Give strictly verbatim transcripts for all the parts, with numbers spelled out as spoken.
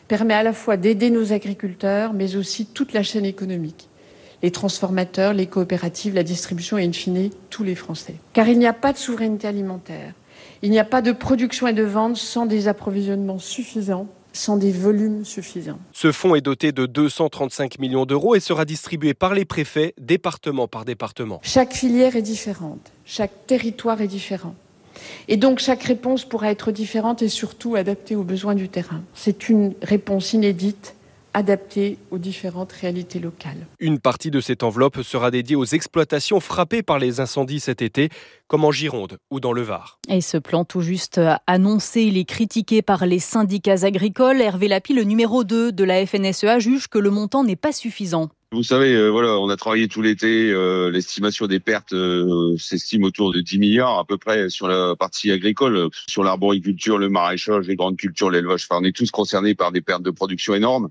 permet à la fois d'aider nos agriculteurs, mais aussi toute la chaîne économique. Les transformateurs, les coopératives, la distribution et in fine, tous les Français. Car il n'y a pas de souveraineté alimentaire. Il n'y a pas de production et de vente sans des approvisionnements suffisants, sans des volumes suffisants. Ce fonds est doté de deux cent trente-cinq millions d'euros et sera distribué par les préfets, département par département. Chaque filière est différente, chaque territoire est différent. Et donc chaque réponse pourra être différente et surtout adaptée aux besoins du terrain. C'est une réponse inédite, adaptée aux différentes réalités locales. Une partie de cette enveloppe sera dédiée aux exploitations frappées par les incendies cet été, comme en Gironde ou dans le Var. Et ce plan tout juste annoncé, il est critiqué par les syndicats agricoles. Hervé Lapie, le numéro deux de la F N S E A, juge que le montant n'est pas suffisant. Vous savez, euh, voilà, on a travaillé tout l'été. Euh, l'estimation des pertes euh, s'estime autour de dix milliards à peu près sur la partie agricole, sur l'arboriculture, le maraîchage, les grandes cultures, l'élevage. Enfin, on est tous concernés par des pertes de production énormes.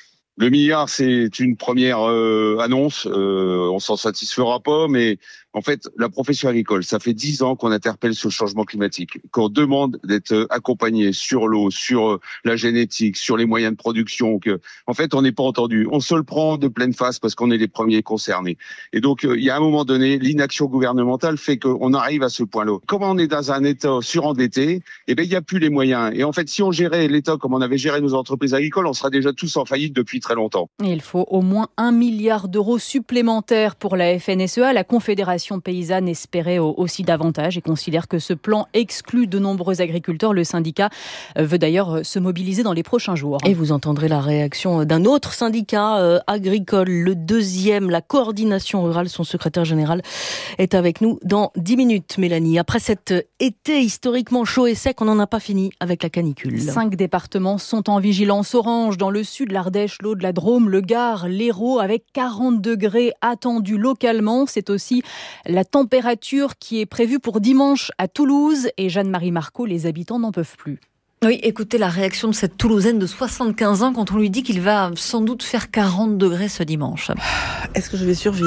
Le milliard, c'est une première euh, annonce. Euh, on s'en satisfera pas, mais en fait, la profession agricole, ça fait dix ans qu'on interpelle sur le changement climatique, qu'on demande d'être accompagné sur l'eau, sur la génétique, sur les moyens de production. Que, en fait, on n'est pas entendu. On se le prend de pleine face parce qu'on est les premiers concernés. Et donc, il y a un moment donné, l'inaction gouvernementale fait qu'on arrive à ce point-là. Comme on est dans un État surendetté, eh ben, il n'y a plus les moyens. Et en fait, si on gérait l'État comme on avait géré nos entreprises agricoles, on serait déjà tous en faillite depuis très longtemps. Et il faut au moins un milliard d'euros supplémentaires pour la F N S E A. La Confédération paysanne espérait aussi davantage et considère que ce plan exclut de nombreux agriculteurs. Le syndicat veut d'ailleurs se mobiliser dans les prochains jours. Et vous entendrez la réaction d'un autre syndicat euh, agricole, le deuxième, la coordination rurale. Son secrétaire général est avec nous dans dix minutes, Mélanie. Après cet été historiquement chaud et sec, on n'en a pas fini avec la canicule. Cinq départements sont en vigilance orange. Dans le sud, l'Ardèche, l'Aude, la Drôme, le Gard, l'Hérault, avec quarante degrés attendus localement. C'est aussi la température qui est prévue pour dimanche à Toulouse. Et Jeanne-Marie Marceau, les habitants n'en peuvent plus. Oui, écoutez la réaction de cette Toulousaine de soixante-quinze ans quand on lui dit qu'il va sans doute faire quarante degrés ce dimanche. Est-ce que je vais survivre ?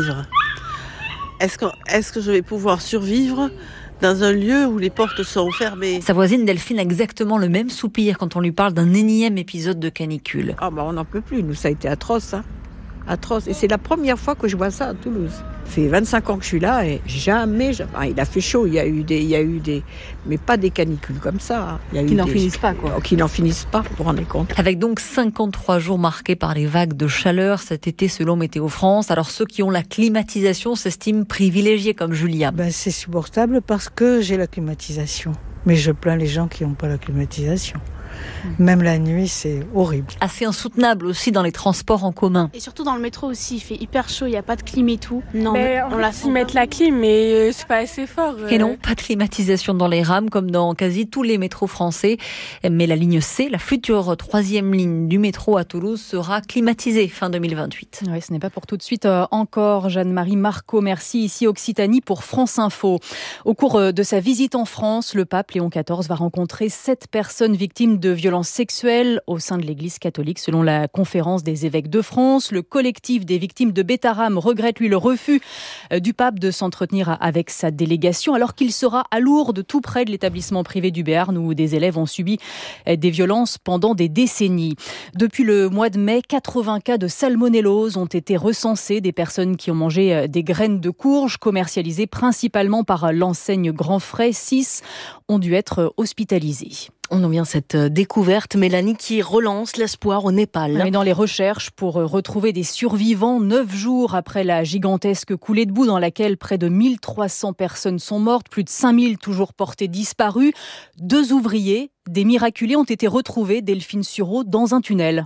Est-ce que, est-ce que je vais pouvoir survivre dans un lieu où les portes sont fermées ? Sa voisine Delphine a exactement le même soupir quand on lui parle d'un énième épisode de canicule. Ah bah on n'en peut plus, nous ça a été atroce, hein. Atroce. Et c'est la première fois que je vois ça à Toulouse. Ça fait vingt-cinq ans que je suis là et jamais, jamais... Ah, il a fait chaud, il y a eu des, il y a eu des, mais pas des canicules comme ça. Il y a qui eu n'en des... finissent pas, quoi. Qui n'en finissent pas, vous vous rendez compte. Avec donc cinquante-trois jours marqués par les vagues de chaleur cet été selon Météo France. Alors ceux qui ont la climatisation s'estiment privilégiés comme Julia. Ben, c'est supportable parce que j'ai la climatisation. Mais je plains les gens qui n'ont pas la climatisation. Même la nuit, c'est horrible. Assez insoutenable aussi dans les transports en commun. Et surtout dans le métro aussi, il fait hyper chaud, il n'y a pas de clim et tout. Non, mais on la sent. Ils mettent la clim, mais c'est pas assez fort. Et non, pas de climatisation dans les rames, comme dans quasi tous les métros français. Mais la ligne C, la future troisième ligne du métro à Toulouse, sera climatisée fin deux mille vingt-huit. Oui, ce n'est pas pour tout de suite euh, encore. Jeanne-Marie Marceau, merci. Ici Occitanie pour France Info. Au cours de sa visite en France, le pape Léon quatorze va rencontrer sept personnes victimes de violences sexuelles au sein de l'Église catholique. Selon la conférence des évêques de France, le collectif des victimes de Bétharram regrette lui le refus du pape de s'entretenir avec sa délégation alors qu'il sera à Lourdes, tout près de l'établissement privé du Béarn où des élèves ont subi des violences pendant des décennies. Depuis le mois de mai, quatre-vingts cas de salmonellose ont été recensés, des personnes qui ont mangé des graines de courge commercialisées principalement par l'enseigne Grand Frais. Six ont dû être hospitalisés. On en vient à cette découverte, Mélanie, qui relance l'espoir au Népal. Mais dans les recherches pour retrouver des survivants, neuf jours après la gigantesque coulée de boue dans laquelle près de mille trois cents personnes sont mortes, plus de cinq mille toujours portées disparues, deux ouvriers, des miraculés, ont été retrouvés, Delphine Sureau, dans un tunnel.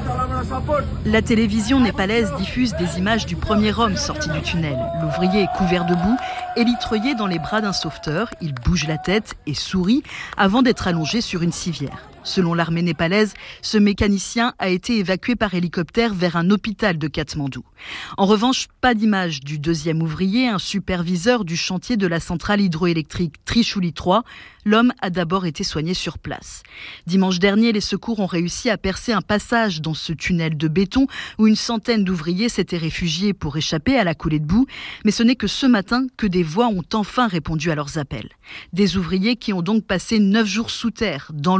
La télévision népalaise diffuse des images du premier homme sorti du tunnel. L'ouvrier est couvert de boue, élitreillé dans les bras d'un sauveteur. Il bouge la tête et sourit avant d'être allongé sur une civière. Selon l'armée népalaise, ce mécanicien a été évacué par hélicoptère vers un hôpital de Katmandou. En revanche, pas d'image du deuxième ouvrier, un superviseur du chantier de la centrale hydroélectrique Trishuli trois. L'homme a d'abord été soigné sur place. Dimanche dernier, les secours ont réussi à percer un passage dans ce tunnel de béton où une centaine d'ouvriers s'étaient réfugiés pour échapper à la coulée de boue. Mais ce n'est que ce matin que des voix ont enfin répondu à leurs appels. Des ouvriers qui ont donc passé neuf jours sous terre, dans l'eau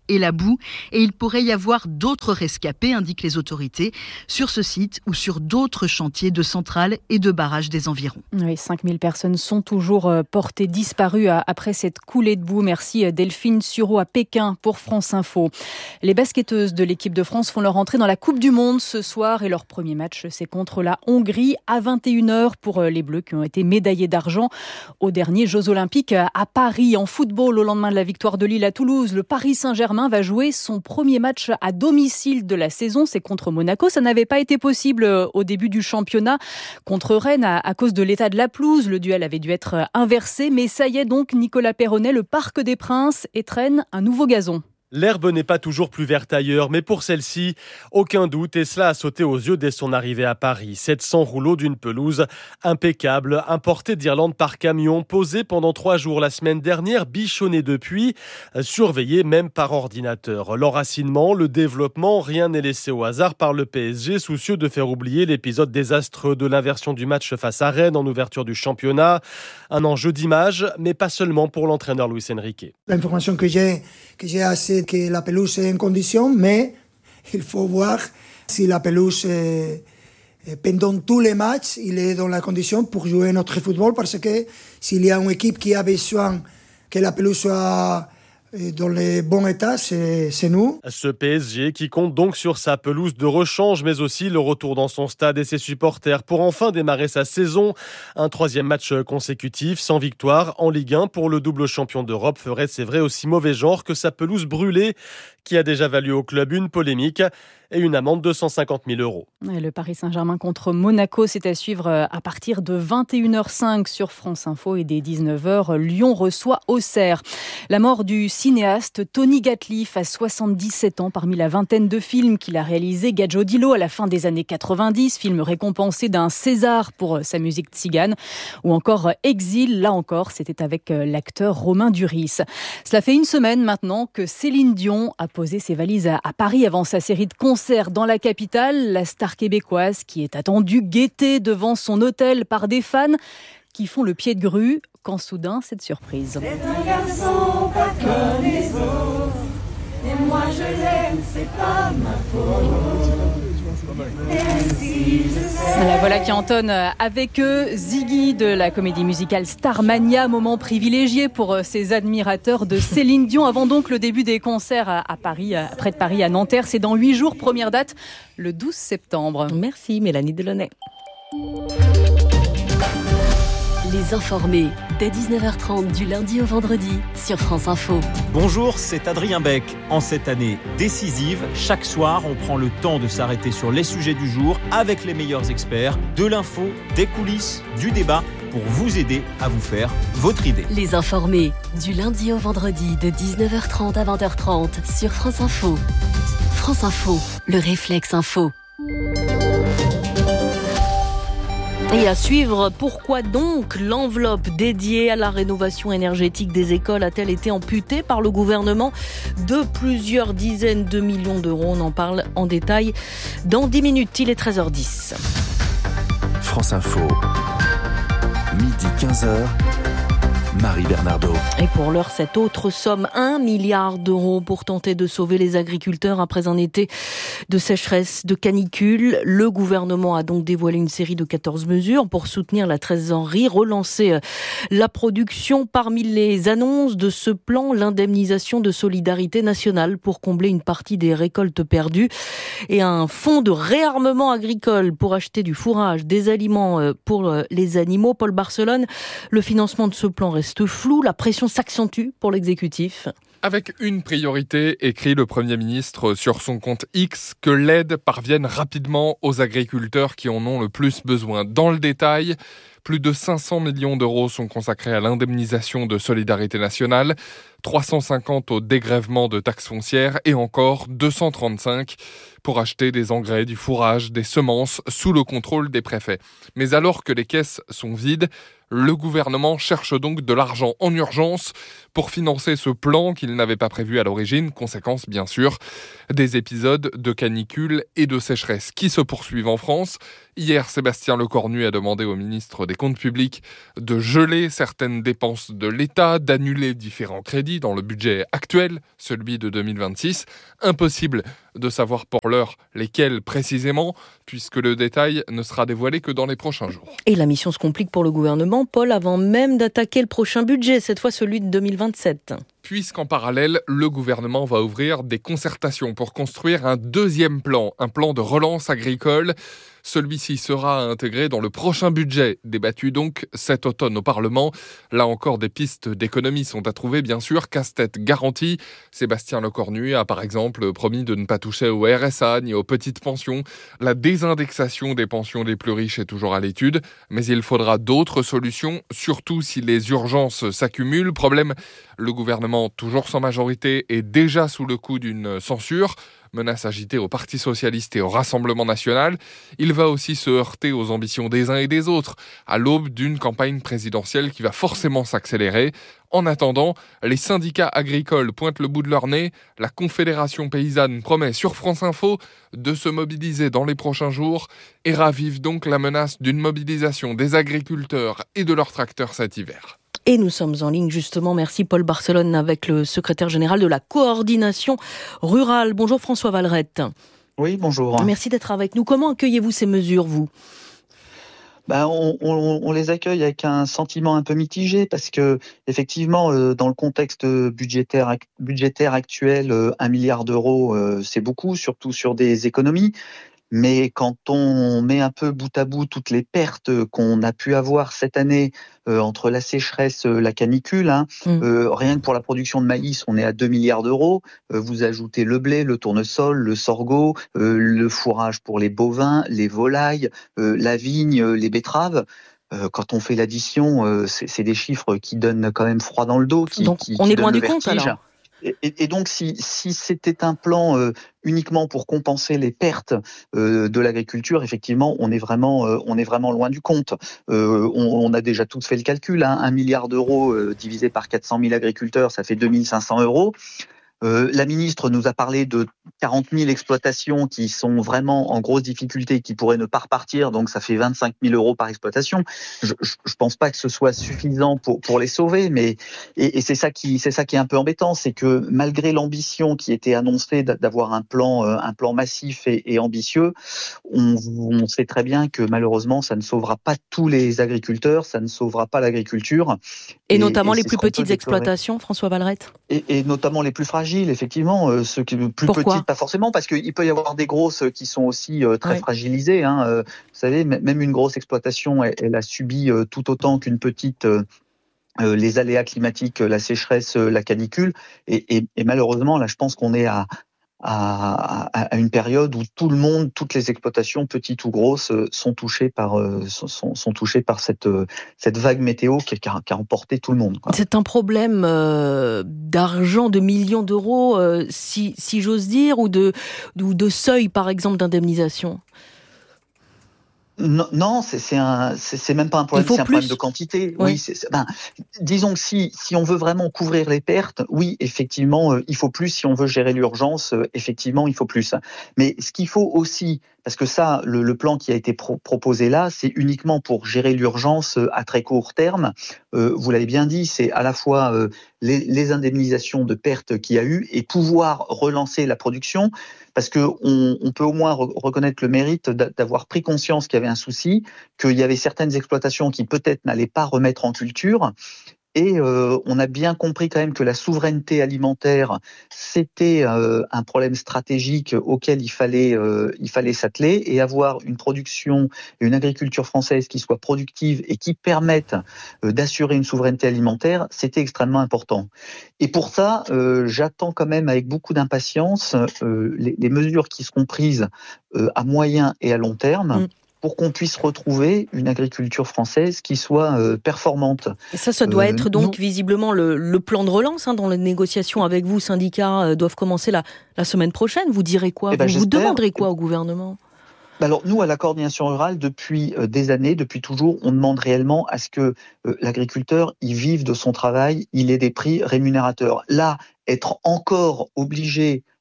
et la boue. Et il pourrait y avoir d'autres rescapés, indiquent les autorités, sur ce site ou sur d'autres chantiers de centrales et de barrages des environs. Oui, cinq mille personnes sont toujours portées disparues après cette coulée de boue. Merci Delphine Sureau à Pékin pour France Info. Les basketteuses de l'équipe de France font leur entrée dans la Coupe du Monde ce soir et leur premier match, c'est contre la Hongrie à vingt et une heures pour les Bleus qui ont été médaillés d'argent aux derniers Jeux Olympiques à Paris. En football, au lendemain de la victoire de Lille à Toulouse, le Paris Saint-Germain va jouer son premier match à domicile de la saison. C'est contre Monaco. Ça n'avait pas été possible au début du championnat contre Rennes à, à cause de l'état de la pelouse. Le duel avait dû être inversé, mais ça y est donc, Nicolas Perronnet, le Parc des Princes étrenne un nouveau gazon. L'herbe n'est pas toujours plus verte ailleurs, mais pour celle-ci, aucun doute, et cela a sauté aux yeux dès son arrivée à Paris. sept cents rouleaux d'une pelouse impeccable, importée d'Irlande par camion, posée pendant trois jours la semaine dernière, bichonnée depuis, surveillée même par ordinateur. L'enracinement, le développement, rien n'est laissé au hasard par le P S G, soucieux de faire oublier l'épisode désastreux de l'inversion du match face à Rennes en ouverture du championnat. Un enjeu d'image, mais pas seulement pour l'entraîneur Luis Enrique. L'information que j'ai, que j'ai assez que la pelouse est en condition, mais il faut voir si la pelouse, est, pendant tous les matchs, il est dans la condition pour jouer notre football, parce que s'il y a une équipe qui a besoin que la pelouse soit dans le bon état, c'est, c'est nous. Ce P S G qui compte donc sur sa pelouse de rechange, mais aussi le retour dans son stade et ses supporters pour enfin démarrer sa saison. Un troisième match consécutif, sans victoire, en Ligue un pour le double champion d'Europe ferait, c'est vrai, aussi mauvais genre que sa pelouse brûlée, qui a déjà valu au club une polémique et une amende de cent cinquante mille euros. Et le Paris Saint-Germain contre Monaco, c'est à suivre à partir de vingt et une heures cinq sur France Info et dès dix-neuf heures, Lyon reçoit Auxerre. La mort du cinéaste Tony Gatliff à soixante-dix-sept ans. Parmi la vingtaine de films qu'il a réalisés, Gadjodilo à la fin des années quatre-vingt-dix, film récompensé d'un César pour sa musique tzigane, ou encore Exil, là encore, c'était avec l'acteur Romain Duris. Cela fait une semaine maintenant que Céline Dion a posé ses valises à Paris avant sa série de concerts dans la capitale. La star québécoise qui est attendue, guettée devant son hôtel par des fans qui font le pied de grue quand soudain cette surprise. C'est un garçon pas comme les autres, et moi je l'aime, c'est pas ma faute. La voilà qui entonne avec eux Ziggy de la comédie musicale Starmania, moment privilégié pour ses admirateurs de Céline Dion. Avant donc le début des concerts à Paris, près de Paris, à Nanterre. C'est dans huit jours, première date, le douze septembre. Merci Mélanie Delaunay. Les informés, dès dix-neuf heures trente du lundi au vendredi sur France Info. Bonjour, c'est Adrien Beck. En cette année décisive, chaque soir, on prend le temps de s'arrêter sur les sujets du jour avec les meilleurs experts, de l'info, des coulisses, du débat, pour vous aider à vous faire votre idée. Les informés, du lundi au vendredi de dix-neuf heures trente à vingt heures trente sur France Info. France Info, le réflexe info. Et à suivre, pourquoi donc l'enveloppe dédiée à la rénovation énergétique des écoles a-t-elle été amputée par le gouvernement de plusieurs dizaines de millions d'euros? On en parle en détail dans dix minutes. Il est treize heures dix. France Info, midi quinze heures. Marie Bernardo. Et pour l'heure, cette autre somme, un milliard d'euros pour tenter de sauver les agriculteurs après un été de sécheresse, de canicule. Le gouvernement a donc dévoilé une série de quatorze mesures pour soutenir la trésorerie, relancer la production. Parmi les annonces de ce plan, l'indemnisation de solidarité nationale pour combler une partie des récoltes perdues et un fonds de réarmement agricole pour acheter du fourrage, des aliments pour les animaux. Paul Barcelone, le financement de ce plan reste flou, la pression s'accentue pour l'exécutif. Avec une priorité, écrit le Premier ministre sur son compte X, que l'aide parvienne rapidement aux agriculteurs qui en ont le plus besoin. Dans le détail, plus de cinq cents millions d'euros sont consacrés à l'indemnisation de solidarité nationale, trois cent cinquante au dégrèvement de taxes foncières et encore deux cent trente-cinq pour acheter des engrais, du fourrage, des semences sous le contrôle des préfets. Mais alors que les caisses sont vides, le gouvernement cherche donc de l'argent en urgence pour financer ce plan qu'il n'avait pas prévu à l'origine. Conséquence, bien sûr, des épisodes de canicule et de sécheresse qui se poursuivent en France. Hier, Sébastien Lecornu a demandé au ministre des comptes publics de geler certaines dépenses de l'État, d'annuler différents crédits dans le budget actuel, celui de deux mille vingt-six. Impossible de savoir pour l'heure lesquels précisément, puisque le détail ne sera dévoilé que dans les prochains jours. Et la mission se complique pour le gouvernement, Paul, avant même d'attaquer le prochain budget, cette fois celui de deux mille vingt-sept. Puisqu'en parallèle, le gouvernement va ouvrir des concertations pour construire un deuxième plan, un plan de relance agricole. Celui-ci sera intégré dans le prochain budget, débattu donc cet automne au Parlement. Là encore, des pistes d'économie sont à trouver, bien sûr. Casse-tête garanti. Sébastien Lecornu a par exemple promis de ne pas toucher au R S A ni aux petites pensions. La désindexation des pensions des plus riches est toujours à l'étude, mais il faudra d'autres solutions, surtout si les urgences s'accumulent. Problème, le gouvernement, toujours sans majorité, est déjà sous le coup d'une censure. Menace agitée au Parti socialiste et au Rassemblement national. Il va aussi se heurter aux ambitions des uns et des autres, à l'aube d'une campagne présidentielle qui va forcément s'accélérer. En attendant, les syndicats agricoles pointent le bout de leur nez. La Confédération paysanne promet sur France Info de se mobiliser dans les prochains jours et ravive donc la menace d'une mobilisation des agriculteurs et de leurs tracteurs cet hiver. Et nous sommes en ligne justement, merci Paul Barcelone, avec le secrétaire général de la coordination rurale. Bonjour François Valrette. Oui, bonjour. Merci d'être avec nous. Comment accueillez-vous ces mesures, vous ? Ben, on, on, on les accueille avec un sentiment un peu mitigé parce que effectivement, euh, dans le contexte budgétaire, budgétaire actuel, euh, un milliard d'euros, euh, c'est beaucoup, surtout sur des économies. Mais quand on met un peu bout à bout toutes les pertes qu'on a pu avoir cette année euh, entre la sécheresse, la canicule, hein, mmh. euh, rien que pour la production de maïs, on est à deux milliards d'euros. Euh, vous ajoutez le blé, le tournesol, le sorgho, euh, le fourrage pour les bovins, les volailles, euh, la vigne, les betteraves. Euh, quand on fait l'addition, euh, c'est, c'est des chiffres qui donnent quand même froid dans le dos. Qui, donc qui, on qui est loin du vertige. compte alors. Et, et donc, si, si c'était un plan euh, uniquement pour compenser les pertes euh, de l'agriculture, effectivement, on est vraiment, euh, on est vraiment loin du compte. Euh, on, on a déjà tous fait le calcul. Hein, un milliard d'euros euh, divisé par quatre cent mille agriculteurs, ça fait deux mille cinq cents euros. Euh, la ministre nous a parlé de quarante mille exploitations qui sont vraiment en grosse difficulté, qui pourraient ne pas repartir, donc ça fait vingt-cinq mille euros par exploitation. Je, je, je pense pas que ce soit suffisant pour pour les sauver, mais et, et c'est ça qui c'est ça qui est un peu embêtant, c'est que malgré l'ambition qui était annoncée d'avoir un plan euh, un plan massif et, et ambitieux, on, on sait très bien que malheureusement ça ne sauvera pas tous les agriculteurs, ça ne sauvera pas l'agriculture. Et, et notamment et les plus petites exploitations, François Valrette. Et, et notamment les plus fragiles. Effectivement, euh, ceux qui plus Pourquoi petites, pas forcément, parce qu'il peut y avoir des grosses qui sont aussi euh, très ouais. fragilisées. Hein, euh, vous savez, m- même une grosse exploitation, elle, elle a subi euh, tout autant qu'une petite euh, euh, les aléas climatiques, la sécheresse, euh, la canicule. Et, et, et malheureusement, là, je pense qu'on est à À, à, à une période où tout le monde, toutes les exploitations, petites ou grosses, sont touchées par, sont, sont touchées par cette, cette vague météo qui, qui, a, qui a emporté tout le monde. Quoi. C'est un problème euh, d'argent, de millions d'euros, euh, si, si j'ose dire, ou de, ou de seuil, par exemple, d'indemnisation. Non, non, c'est, c'est un, c'est, c'est même pas un problème, c'est un plus. problème de quantité. Oui, oui c'est, c'est, ben, disons que si, si on veut vraiment couvrir les pertes, oui, effectivement, euh, il faut plus. Si on veut gérer l'urgence, euh, effectivement, il faut plus. Mais ce qu'il faut aussi, parce que ça, le, le plan qui a été pro- proposé là, c'est uniquement pour gérer l'urgence à très court terme. Euh, vous l'avez bien dit, c'est à la fois euh, les, les indemnisations de pertes qu'il y a eu et pouvoir relancer la production. Parce que on, on peut au moins re- reconnaître le mérite d'avoir pris conscience qu'il y avait un souci, qu'il y avait certaines exploitations qui peut-être n'allaient pas remettre en culture. Et euh, on a bien compris quand même que la souveraineté alimentaire, c'était euh, un problème stratégique auquel il fallait, euh, il fallait s'atteler, et avoir une production et une agriculture française qui soit productive et qui permette euh, d'assurer une souveraineté alimentaire, c'était extrêmement important. Et pour ça, euh, j'attends quand même avec beaucoup d'impatience euh, les, les mesures qui seront prises euh, à moyen et à long terme. Mmh. pour qu'on puisse retrouver une agriculture française qui soit euh, performante. Et ça, ça doit euh, être donc nous... visiblement le, le plan de relance hein, dont les négociations avec vous, syndicats, euh, doivent commencer la, la semaine prochaine. Vous direz quoi ? eh ben, Vous, vous demanderez quoi au gouvernement ? Alors nous, à la coordination rurale, depuis euh, des années, depuis toujours, on demande réellement à ce que euh, l'agriculteur, il vive de son travail, il ait des prix rémunérateurs. Là, être encore obligé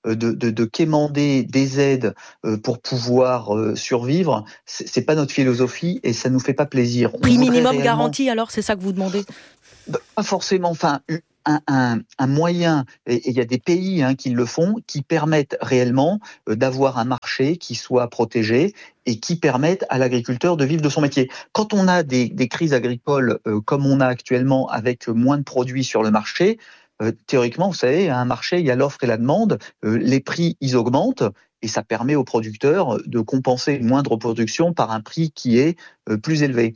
de, de, de quémander des aides pour pouvoir survivre, c'est, c'est pas notre philosophie et ça nous fait pas plaisir. Prix minimum réellement... garanti, alors, c'est ça que vous demandez? Pas forcément, enfin... Un, un, un moyen, et il y a des pays hein, qui le font, qui permettent réellement euh, d'avoir un marché qui soit protégé et qui permettent à l'agriculteur de vivre de son métier. Quand on a des, des crises agricoles euh, comme on a actuellement avec moins de produits sur le marché, euh, théoriquement, vous savez, à un marché, il y a l'offre et la demande, euh, les prix, ils augmentent, et ça permet aux producteurs de compenser une moindre production par un prix qui est euh, plus élevé.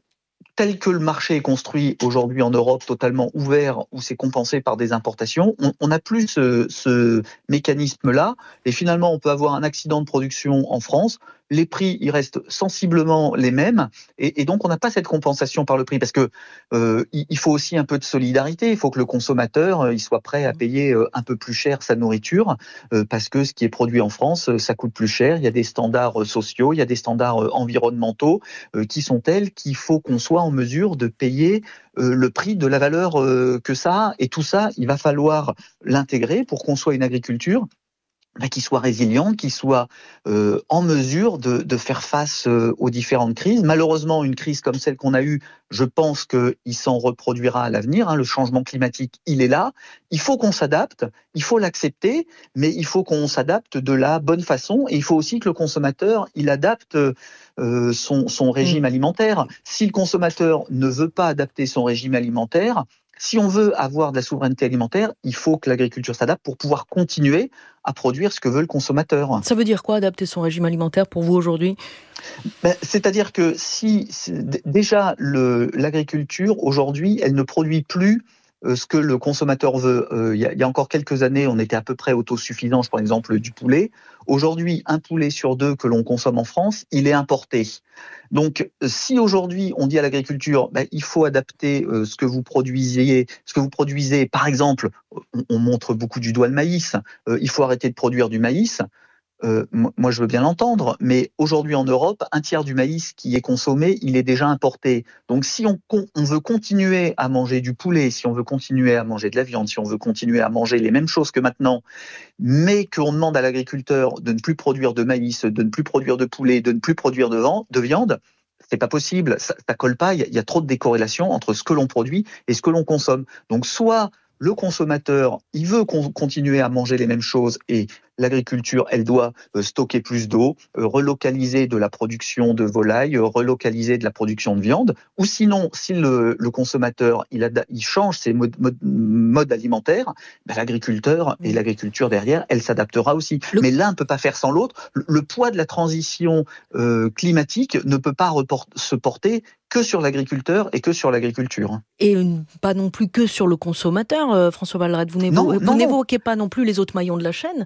Tel que le marché est construit aujourd'hui en Europe, totalement ouvert, où c'est compensé par des importations, on n'a plus ce, ce mécanisme-là. Et finalement, on peut avoir un accident de production en France. Les prix, ils restent sensiblement les mêmes. Et, et donc, on n'a pas cette compensation par le prix. Parce que euh, il faut aussi un peu de solidarité. Il faut que le consommateur il soit prêt à payer un peu plus cher sa nourriture. Euh, parce que ce qui est produit en France, ça coûte plus cher. Il y a des standards sociaux, il y a des standards environnementaux euh, qui sont tels qu'il faut qu'on soit en mesure de payer euh, le prix de la valeur euh, que ça a. Et tout ça, il va falloir l'intégrer pour qu'on soit une agriculture bah, qui soit résiliente, qui soit euh, en mesure de, de faire face euh, aux différentes crises. Malheureusement, une crise comme celle qu'on a eue, je pense qu'il s'en reproduira à l'avenir. Hein. Le changement climatique, il est là. Il faut qu'on s'adapte, il faut l'accepter, mais il faut qu'on s'adapte de la bonne façon. Et il faut aussi que le consommateur, il adapte euh, son, son régime alimentaire. Si le consommateur ne veut pas adapter son régime alimentaire, si on veut avoir de la souveraineté alimentaire, il faut que l'agriculture s'adapte pour pouvoir continuer à produire ce que veut le consommateur. Ça veut dire quoi, adapter son régime alimentaire pour vous aujourd'hui ? Ben, c'est-à-dire que si déjà le, l'agriculture aujourd'hui, elle ne produit plus euh, ce que le consommateur veut. Euh, il y a, il y a encore quelques années, on était à peu près autosuffisant, par exemple du poulet. Aujourd'hui, un poulet sur deux que l'on consomme en France, il est importé. Donc, si aujourd'hui on dit à l'agriculture, ben, il faut adapter euh, ce que vous produisiez, ce que vous produisez, par exemple, on, on montre beaucoup du doigt le maïs. Euh, il faut arrêter de produire du maïs. Euh, moi, je veux bien l'entendre, mais aujourd'hui en Europe, un tiers du maïs qui est consommé, il est déjà importé. Donc, si on, on veut continuer à manger du poulet, si on veut continuer à manger de la viande, si on veut continuer à manger les mêmes choses que maintenant, mais qu'on demande à l'agriculteur de ne plus produire de maïs, de ne plus produire de poulet, de ne plus produire de, vent, de viande, c'est pas possible. Ça, ça colle pas. Il y, a, il y a trop de décorrélation entre ce que l'on produit et ce que l'on consomme. Donc, soit le consommateur, il veut con- continuer à manger les mêmes choses et l'agriculture, elle doit euh, stocker plus d'eau, euh, relocaliser de la production de volaille, euh, relocaliser de la production de viande. Ou sinon, si le, le consommateur, il, a, il change ses modes, modes, modes alimentaires, ben l'agriculteur et l'agriculture derrière, elle s'adaptera aussi. Le... Mais l'un ne peut pas faire sans l'autre. Le, le poids de la transition euh, climatique ne peut pas report- se porter que sur l'agriculteur et que sur l'agriculture. Et pas non plus que sur le consommateur, euh, François Vallerette. Vous, n'évo- non, vous non, n'évoquez non. pas non plus les autres maillons de la chaîne.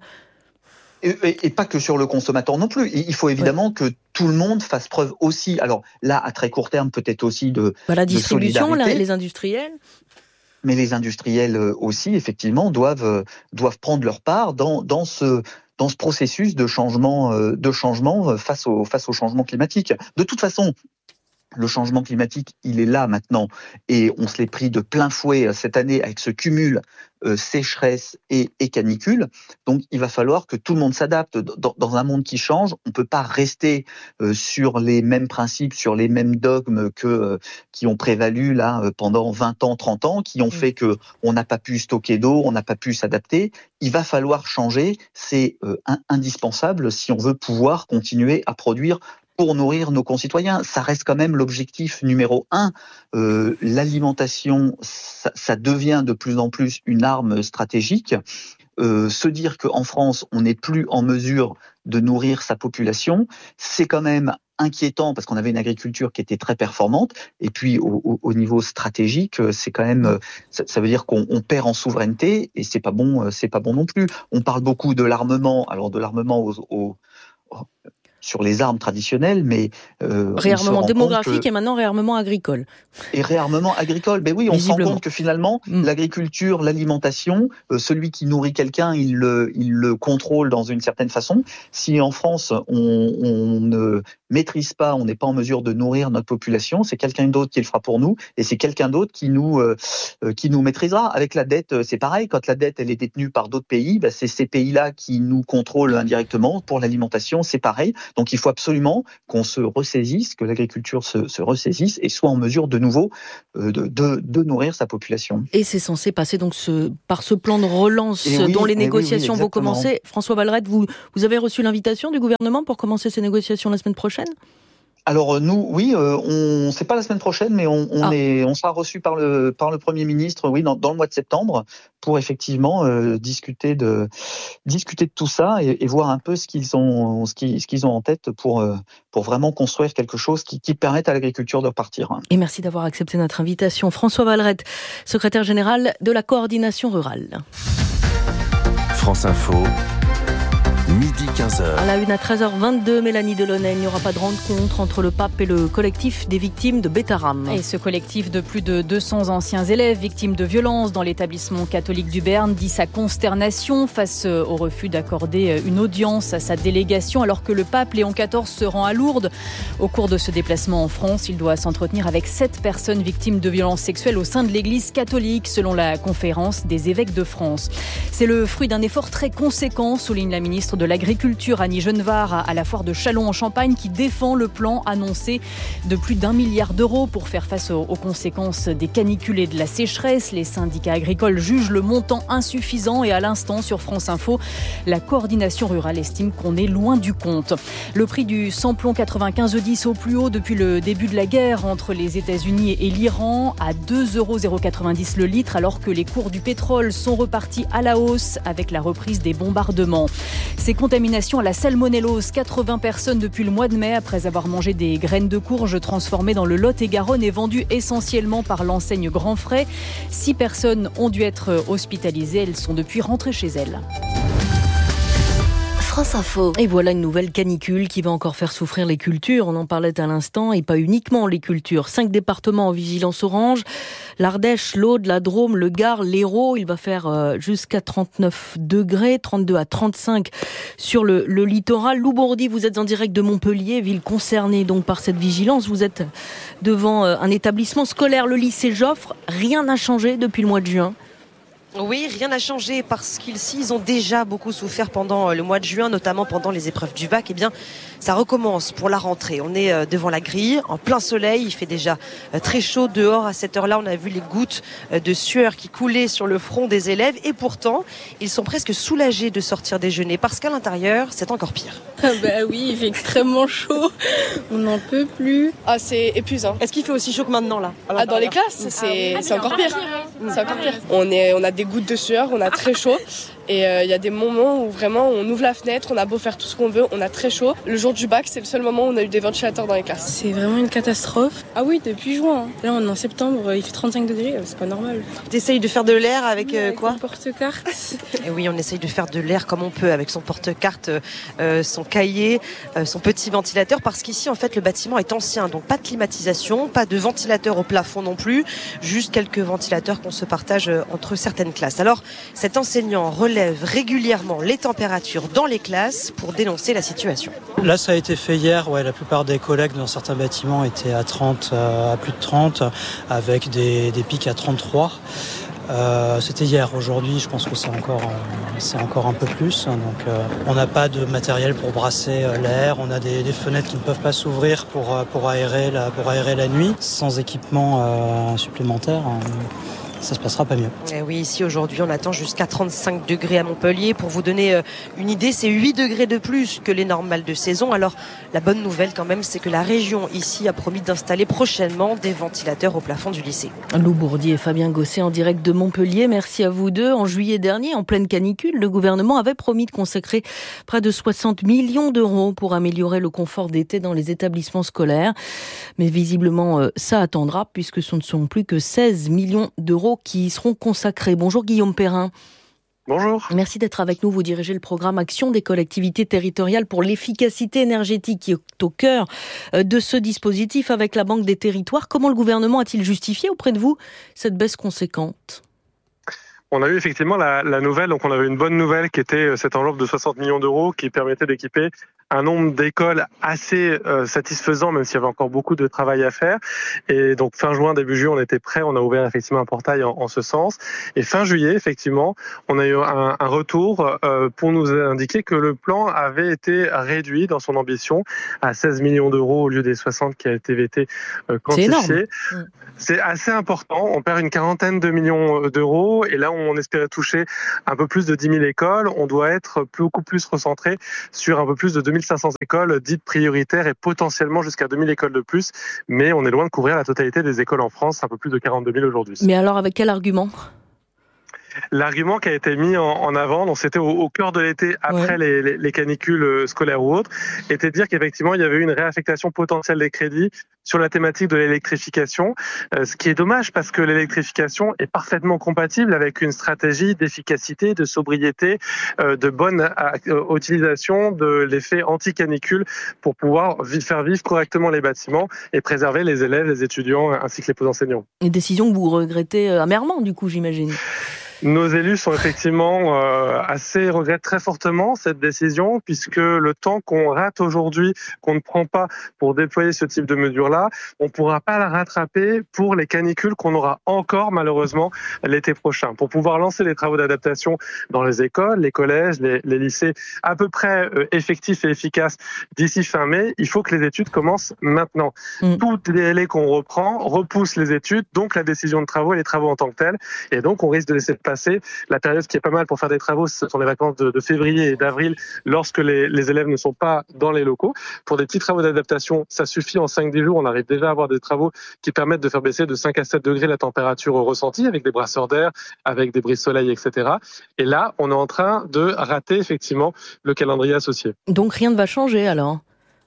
Et, et, et pas que sur le consommateur non plus. Il faut évidemment ouais. que tout le monde fasse preuve aussi, alors là, à très court terme, peut-être aussi de, bah, la distribution, de la, les industriels. Mais les industriels aussi, effectivement, doivent, doivent prendre leur part dans, dans ce... dans ce processus de changement, de changement face au, face au changement climatique. De toute façon, le changement climatique, il est là maintenant et on se l'est pris de plein fouet cette année avec ce cumul euh, sécheresse et, et canicule. Donc, il va falloir que tout le monde s'adapte. Dans, dans un monde qui change, on ne peut pas rester euh, sur les mêmes principes, sur les mêmes dogmes que, euh, qui ont prévalu là pendant vingt ans, trente ans, qui ont fait que on n'a pas pu stocker d'eau, on n'a pas pu s'adapter. Il va falloir changer. C'est euh, un, indispensable si on veut pouvoir continuer à produire pour nourrir nos concitoyens. Ça reste quand même l'objectif numéro un. Euh, l'alimentation, ça, ça devient de plus en plus une arme stratégique. Euh, se dire qu'en France, on n'est plus en mesure de nourrir sa population, c'est quand même inquiétant parce qu'on avait une agriculture qui était très performante. Et puis, au, au, au niveau stratégique, c'est quand même, ça, ça veut dire qu'on on perd en souveraineté et c'est pas bon, c'est pas bon non plus. On parle beaucoup de l'armement, alors de l'armement aux, aux sur les armes traditionnelles, mais euh, réarmement démographique que... et maintenant réarmement agricole. Et réarmement agricole, ben oui, on se rend compte que finalement, mmh. l'agriculture, l'alimentation, euh, celui qui nourrit quelqu'un, il le, il le contrôle dans une certaine façon. Si en France, on, on ne maîtrise pas, on n'est pas en mesure de nourrir notre population, c'est quelqu'un d'autre qui le fera pour nous, et c'est quelqu'un d'autre qui nous, euh, qui nous maîtrisera. Avec la dette, c'est pareil. Quand la dette elle est détenue par d'autres pays, ben, c'est ces pays-là qui nous contrôlent indirectement. Pour l'alimentation, c'est pareil. Donc il faut absolument qu'on se ressaisisse, que l'agriculture se, se ressaisisse et soit en mesure de nouveau euh, de, de, de nourrir sa population. Et c'est censé passer donc ce, par ce plan de relance oui, dont les négociations oui, oui, vont commencer. François Valrette, vous, vous avez reçu l'invitation du gouvernement pour commencer ces négociations la semaine prochaine ? Alors nous, oui, euh, on c'est pas la semaine prochaine, mais on, on ah. est, on sera reçu par le par le Premier ministre, oui, dans, dans le mois de septembre, pour effectivement euh, discuter de discuter de tout ça et, et voir un peu ce qu'ils ont ce qu'ils ce qu'ils ont en tête pour euh, pour vraiment construire quelque chose qui, qui permette à l'agriculture de repartir. Et merci d'avoir accepté notre invitation, François Valrette, secrétaire général de la coordination rurale. France Info. Midi quinze heures. À la une à treize heures vingt-deux, Mélanie Delaunay, il n'y aura pas de rencontre entre le pape et le collectif des victimes de Bétharram. Et ce collectif de plus de deux cents anciens élèves victimes de violences dans l'établissement catholique du Béarn dit sa consternation face au refus d'accorder une audience à sa délégation alors que le pape Léon quatorze se rend à Lourdes. Au cours de ce déplacement en France, il doit s'entretenir avec sept personnes victimes de violences sexuelles au sein de l'église catholique, selon la conférence des évêques de France. C'est le fruit d'un effort très conséquent, souligne la ministre de l'Agriculture, Annie Genevard, à la foire de Châlons en Champagne, qui défend le plan annoncé de plus d'un milliard d'euros pour faire face aux, aux conséquences des canicules et de la sécheresse. Les syndicats agricoles jugent le montant insuffisant et à l'instant, sur France Info, la coordination rurale estime qu'on est loin du compte. Le prix du samplon quatre-vingt-quinze E dix au plus haut depuis le début de la guerre entre les États-Unis et l'Iran, à deux euros quatre-vingt-dix le litre, alors que les cours du pétrole sont repartis à la hausse avec la reprise des bombardements. Ces contaminations à la salmonellose, quatre-vingts personnes depuis le mois de mai après avoir mangé des graines de courge transformées dans le Lot-et-Garonne et vendues essentiellement par l'enseigne Grand Frais. Six personnes ont dû être hospitalisées, elles sont depuis rentrées chez elles. France Info. Et voilà une nouvelle canicule qui va encore faire souffrir les cultures. On en parlait à l'instant, et pas uniquement les cultures. Cinq départements en vigilance orange. L'Ardèche, l'Aude, la Drôme, le Gard, l'Hérault. Il va faire jusqu'à trente-neuf degrés, trente-deux à trente-cinq sur le, le littoral. Loubourdi, vous êtes en direct de Montpellier, ville concernée donc par cette vigilance. Vous êtes devant un établissement scolaire, le lycée Joffre. Rien n'a changé depuis le mois de juin. Oui, rien n'a changé parce qu'ils ont déjà beaucoup souffert pendant le mois de juin, notamment pendant les épreuves du bac. Eh bien, ça recommence pour la rentrée. On est devant la grille, en plein soleil. Il fait déjà très chaud dehors. À cette heure-là, on a vu les gouttes de sueur qui coulaient sur le front des élèves. Et pourtant, ils sont presque soulagés de sortir déjeuner parce qu'à l'intérieur, c'est encore pire. Ah bah oui, il fait extrêmement chaud. On n'en peut plus. Ah, c'est épuisant. Est-ce qu'il fait aussi chaud que maintenant, là? Ah, dans les classes, c'est, ah, c'est encore pire. C'est encore pire. On, est, on a des gouttes de sueur, on a très chaud. Et il euh, y a des moments où vraiment on ouvre la fenêtre, on a beau faire tout ce qu'on veut, on a très chaud. Le jour du bac, c'est le seul moment où on a eu des ventilateurs dans les classes. C'est vraiment une catastrophe. Ah oui, depuis juin. Là, on est en septembre, il fait trente-cinq degrés, c'est pas normal. T'essayes de faire de l'air avec, oui, euh, avec quoi son porte-carte. Et oui, on essaye de faire de l'air comme on peut avec son porte-carte, euh, son cahier, euh, son petit ventilateur, parce qu'ici, en fait, le bâtiment est ancien, donc pas de climatisation, pas de ventilateur au plafond non plus, juste quelques ventilateurs qu'on se partage entre certaines classes. Alors, cet enseignant relève régulièrement les températures dans les classes pour dénoncer la situation. Là, ça a été fait hier. Ouais, la plupart des collègues dans certains bâtiments étaient à trente, à plus de trente, avec des, des pics à trente-trois. Euh, c'était hier. Aujourd'hui, je pense que c'est encore, euh, c'est encore un peu plus. Donc, euh, on n'a pas de matériel pour brasser euh, l'air. On a des, des fenêtres qui ne peuvent pas s'ouvrir pour, euh, pour, aérer, la, pour aérer la nuit. Sans équipement euh, supplémentaire, euh, ça se passera pas mieux. Et oui, ici aujourd'hui on attend jusqu'à trente-cinq degrés à Montpellier. Pour vous donner une idée, c'est huit degrés de plus que les normales de saison. Alors la bonne nouvelle quand même, c'est que la région ici a promis d'installer prochainement des ventilateurs au plafond du lycée. Lou Bourdi et Fabien Gosset en direct de Montpellier. Merci à vous deux. En juillet dernier, en pleine canicule, le gouvernement avait promis de consacrer près de soixante millions d'euros pour améliorer le confort d'été dans les établissements scolaires. Mais visiblement, ça attendra puisque ce ne sont plus que seize millions d'euros qui y seront consacrés. Bonjour Guillaume Perrin. Bonjour. Merci d'être avec nous. Vous dirigez le programme Action des collectivités territoriales pour l'efficacité énergétique qui est au cœur de ce dispositif avec la Banque des territoires. Comment le gouvernement a-t-il justifié auprès de vous cette baisse conséquente ? On a eu effectivement la, la nouvelle, donc on avait une bonne nouvelle qui était cette enveloppe de soixante millions d'euros qui permettait d'équiper un nombre d'écoles assez euh, satisfaisant, même s'il y avait encore beaucoup de travail à faire. Et donc fin juin, début juillet, on était prêts, on a ouvert effectivement un portail en, en ce sens. Et fin juillet, effectivement, on a eu un, un retour euh, pour nous indiquer que le plan avait été réduit dans son ambition à seize millions d'euros au lieu des soixante qui a été été euh, quantifié. C'est énorme. C'est assez important. On perd une quarantaine de millions d'euros et là, on espérait toucher un peu plus de dix mille écoles. On doit être beaucoup plus recentré sur un peu plus de deux mille cinq cents écoles dites prioritaires et potentiellement jusqu'à deux mille écoles de plus. Mais on est loin de couvrir la totalité des écoles en France, un peu plus de quarante-deux mille aujourd'hui. Mais alors, avec quel argument ? L'argument qui a été mis en, en avant, donc c'était au, au cœur de l'été, après ouais. les, les, les canicules scolaires ou autres, était de dire qu'effectivement il y avait eu une réaffectation potentielle des crédits sur la thématique de l'électrification, euh, ce qui est dommage parce que l'électrification est parfaitement compatible avec une stratégie d'efficacité, de sobriété, euh, de bonne euh, utilisation de l'effet anti-canicule pour pouvoir vi- faire vivre correctement les bâtiments et préserver les élèves, les étudiants ainsi que les enseignants. Une décision que vous regrettez amèrement du coup, j'imagine. Nos élus sont effectivement euh, assez regrettent très fortement cette décision puisque le temps qu'on rate aujourd'hui, qu'on ne prend pas pour déployer ce type de mesures-là, on ne pourra pas la rattraper pour les canicules qu'on aura encore malheureusement l'été prochain. Pour pouvoir lancer les travaux d'adaptation dans les écoles, les collèges, les, les lycées à peu près euh, effectifs et efficaces d'ici fin mai, il faut que les études commencent maintenant. Mmh. Toutes les délais qu'on reprend repoussent les études, donc la décision de travaux et les travaux en tant que tels, et donc on risque de laisser passer. La période qui est pas mal pour faire des travaux, ce sont les vacances de, de février et d'avril, lorsque les, les élèves ne sont pas dans les locaux. Pour des petits travaux d'adaptation, ça suffit en cinq dix jours. On arrive déjà à avoir des travaux qui permettent de faire baisser de cinq à sept degrés la température ressentie avec des brasseurs d'air, avec des brise-soleil, et cetera. Et là, on est en train de rater effectivement le calendrier associé. Donc rien ne va changer alors ?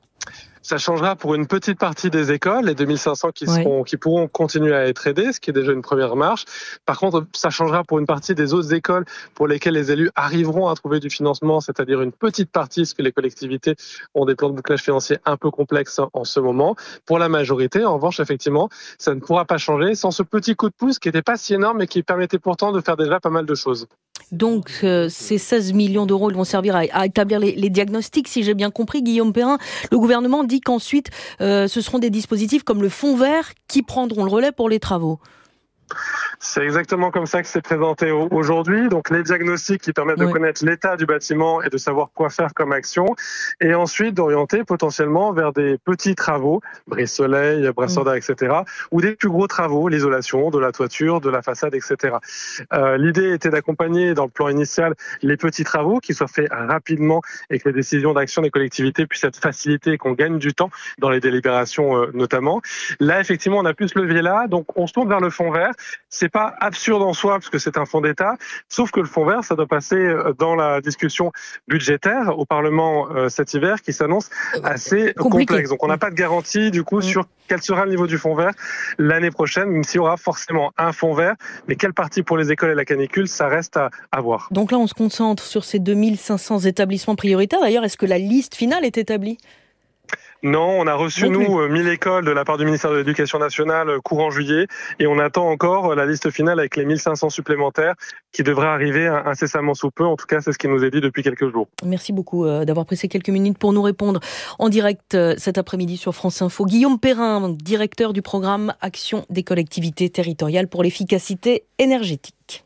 Ça changera pour une petite partie des écoles, les deux mille cinq cents qui, seront, oui. qui pourront continuer à être aidées, ce qui est déjà une première marche. Par contre, ça changera pour une partie des autres écoles pour lesquelles les élus arriveront à trouver du financement, c'est-à-dire une petite partie, parce que les collectivités ont des plans de bouclage financier un peu complexes en ce moment. Pour la majorité, en revanche, effectivement, ça ne pourra pas changer sans ce petit coup de pouce qui n'était pas si énorme, mais qui permettait pourtant de faire déjà pas mal de choses. Donc, euh, ces seize millions d'euros, ils vont servir à, à établir les, les diagnostics, si j'ai bien compris, Guillaume Perrin. Le gouvernement dit qu'ensuite, euh, ce seront des dispositifs comme le fonds vert qui prendront le relais pour les travaux. C'est exactement comme ça que c'est présenté aujourd'hui. Donc les diagnostics qui permettent oui. de connaître l'état du bâtiment et de savoir quoi faire comme action, et ensuite d'orienter potentiellement vers des petits travaux, brise-soleil, brasseur d'air, et cetera, ou des plus gros travaux, l'isolation de la toiture, de la façade, et cetera. Euh, l'idée était d'accompagner dans le plan initial les petits travaux qui soient faits rapidement et que les décisions d'action des collectivités puissent être facilitées et qu'on gagne du temps dans les délibérations euh, notamment. Là, effectivement, on a plus ce levier-là, donc on se tourne vers le fonds vert. C'est pas absurde en soi parce que c'est un fonds d'État, sauf que le fonds vert, ça doit passer dans la discussion budgétaire au Parlement euh, cet hiver qui s'annonce assez Compliqué. complexe. Donc on n'a pas de garantie du coup mmh. sur quel sera le niveau du fonds vert l'année prochaine, même s'il y aura forcément un fonds vert, mais quelle partie pour les écoles et la canicule, ça reste à, à voir. Donc là, on se concentre sur ces deux mille cinq cents établissements prioritaires. D'ailleurs, est-ce que la liste finale est établie ? Non, on a reçu, non nous, mille écoles de la part du ministère de l'Éducation nationale courant juillet et on attend encore la liste finale avec les mille cinq cents supplémentaires qui devraient arriver incessamment sous peu. En tout cas, c'est ce qui nous est dit depuis quelques jours. Merci beaucoup d'avoir pris ces quelques minutes pour nous répondre en direct cet après-midi sur France Info. Guillaume Perrin, directeur du programme Action des collectivités territoriales pour l'efficacité énergétique.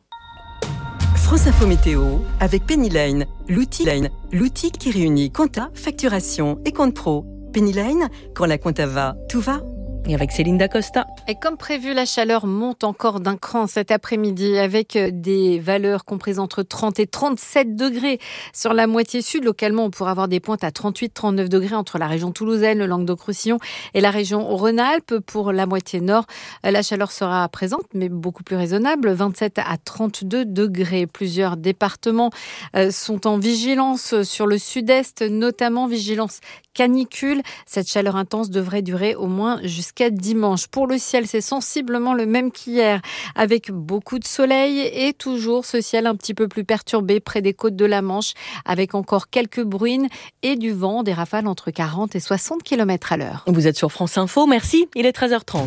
France Info Météo avec Pennyline, l'outil, l'outil qui réunit compta, facturation et compte pro. Pennyline, quand la compta va, tout va. Et avec Céline Dacosta. Et comme prévu, la chaleur monte encore d'un cran cet après-midi avec des valeurs comprises entre trente et trente-sept degrés sur la moitié sud. Localement, on pourra avoir des pointes à trente-huit à trente-neuf degrés entre la région toulousaine, le Languedoc-Roussillon et la région Rhône-Alpes. Pour la moitié nord, la chaleur sera présente, mais beaucoup plus raisonnable, vingt-sept à trente-deux degrés. Plusieurs départements sont en vigilance sur le sud-est, notamment vigilance canicule. Cette chaleur intense devrait durer au moins jusqu'à dimanche. Pour le ciel, ciel, c'est sensiblement le même qu'hier, avec beaucoup de soleil et toujours ce ciel un petit peu plus perturbé près des côtes de la Manche, avec encore quelques bruines et du vent, des rafales entre quarante et soixante kilomètres à l'heure. Vous êtes sur France Info, merci, il est treize heures trente.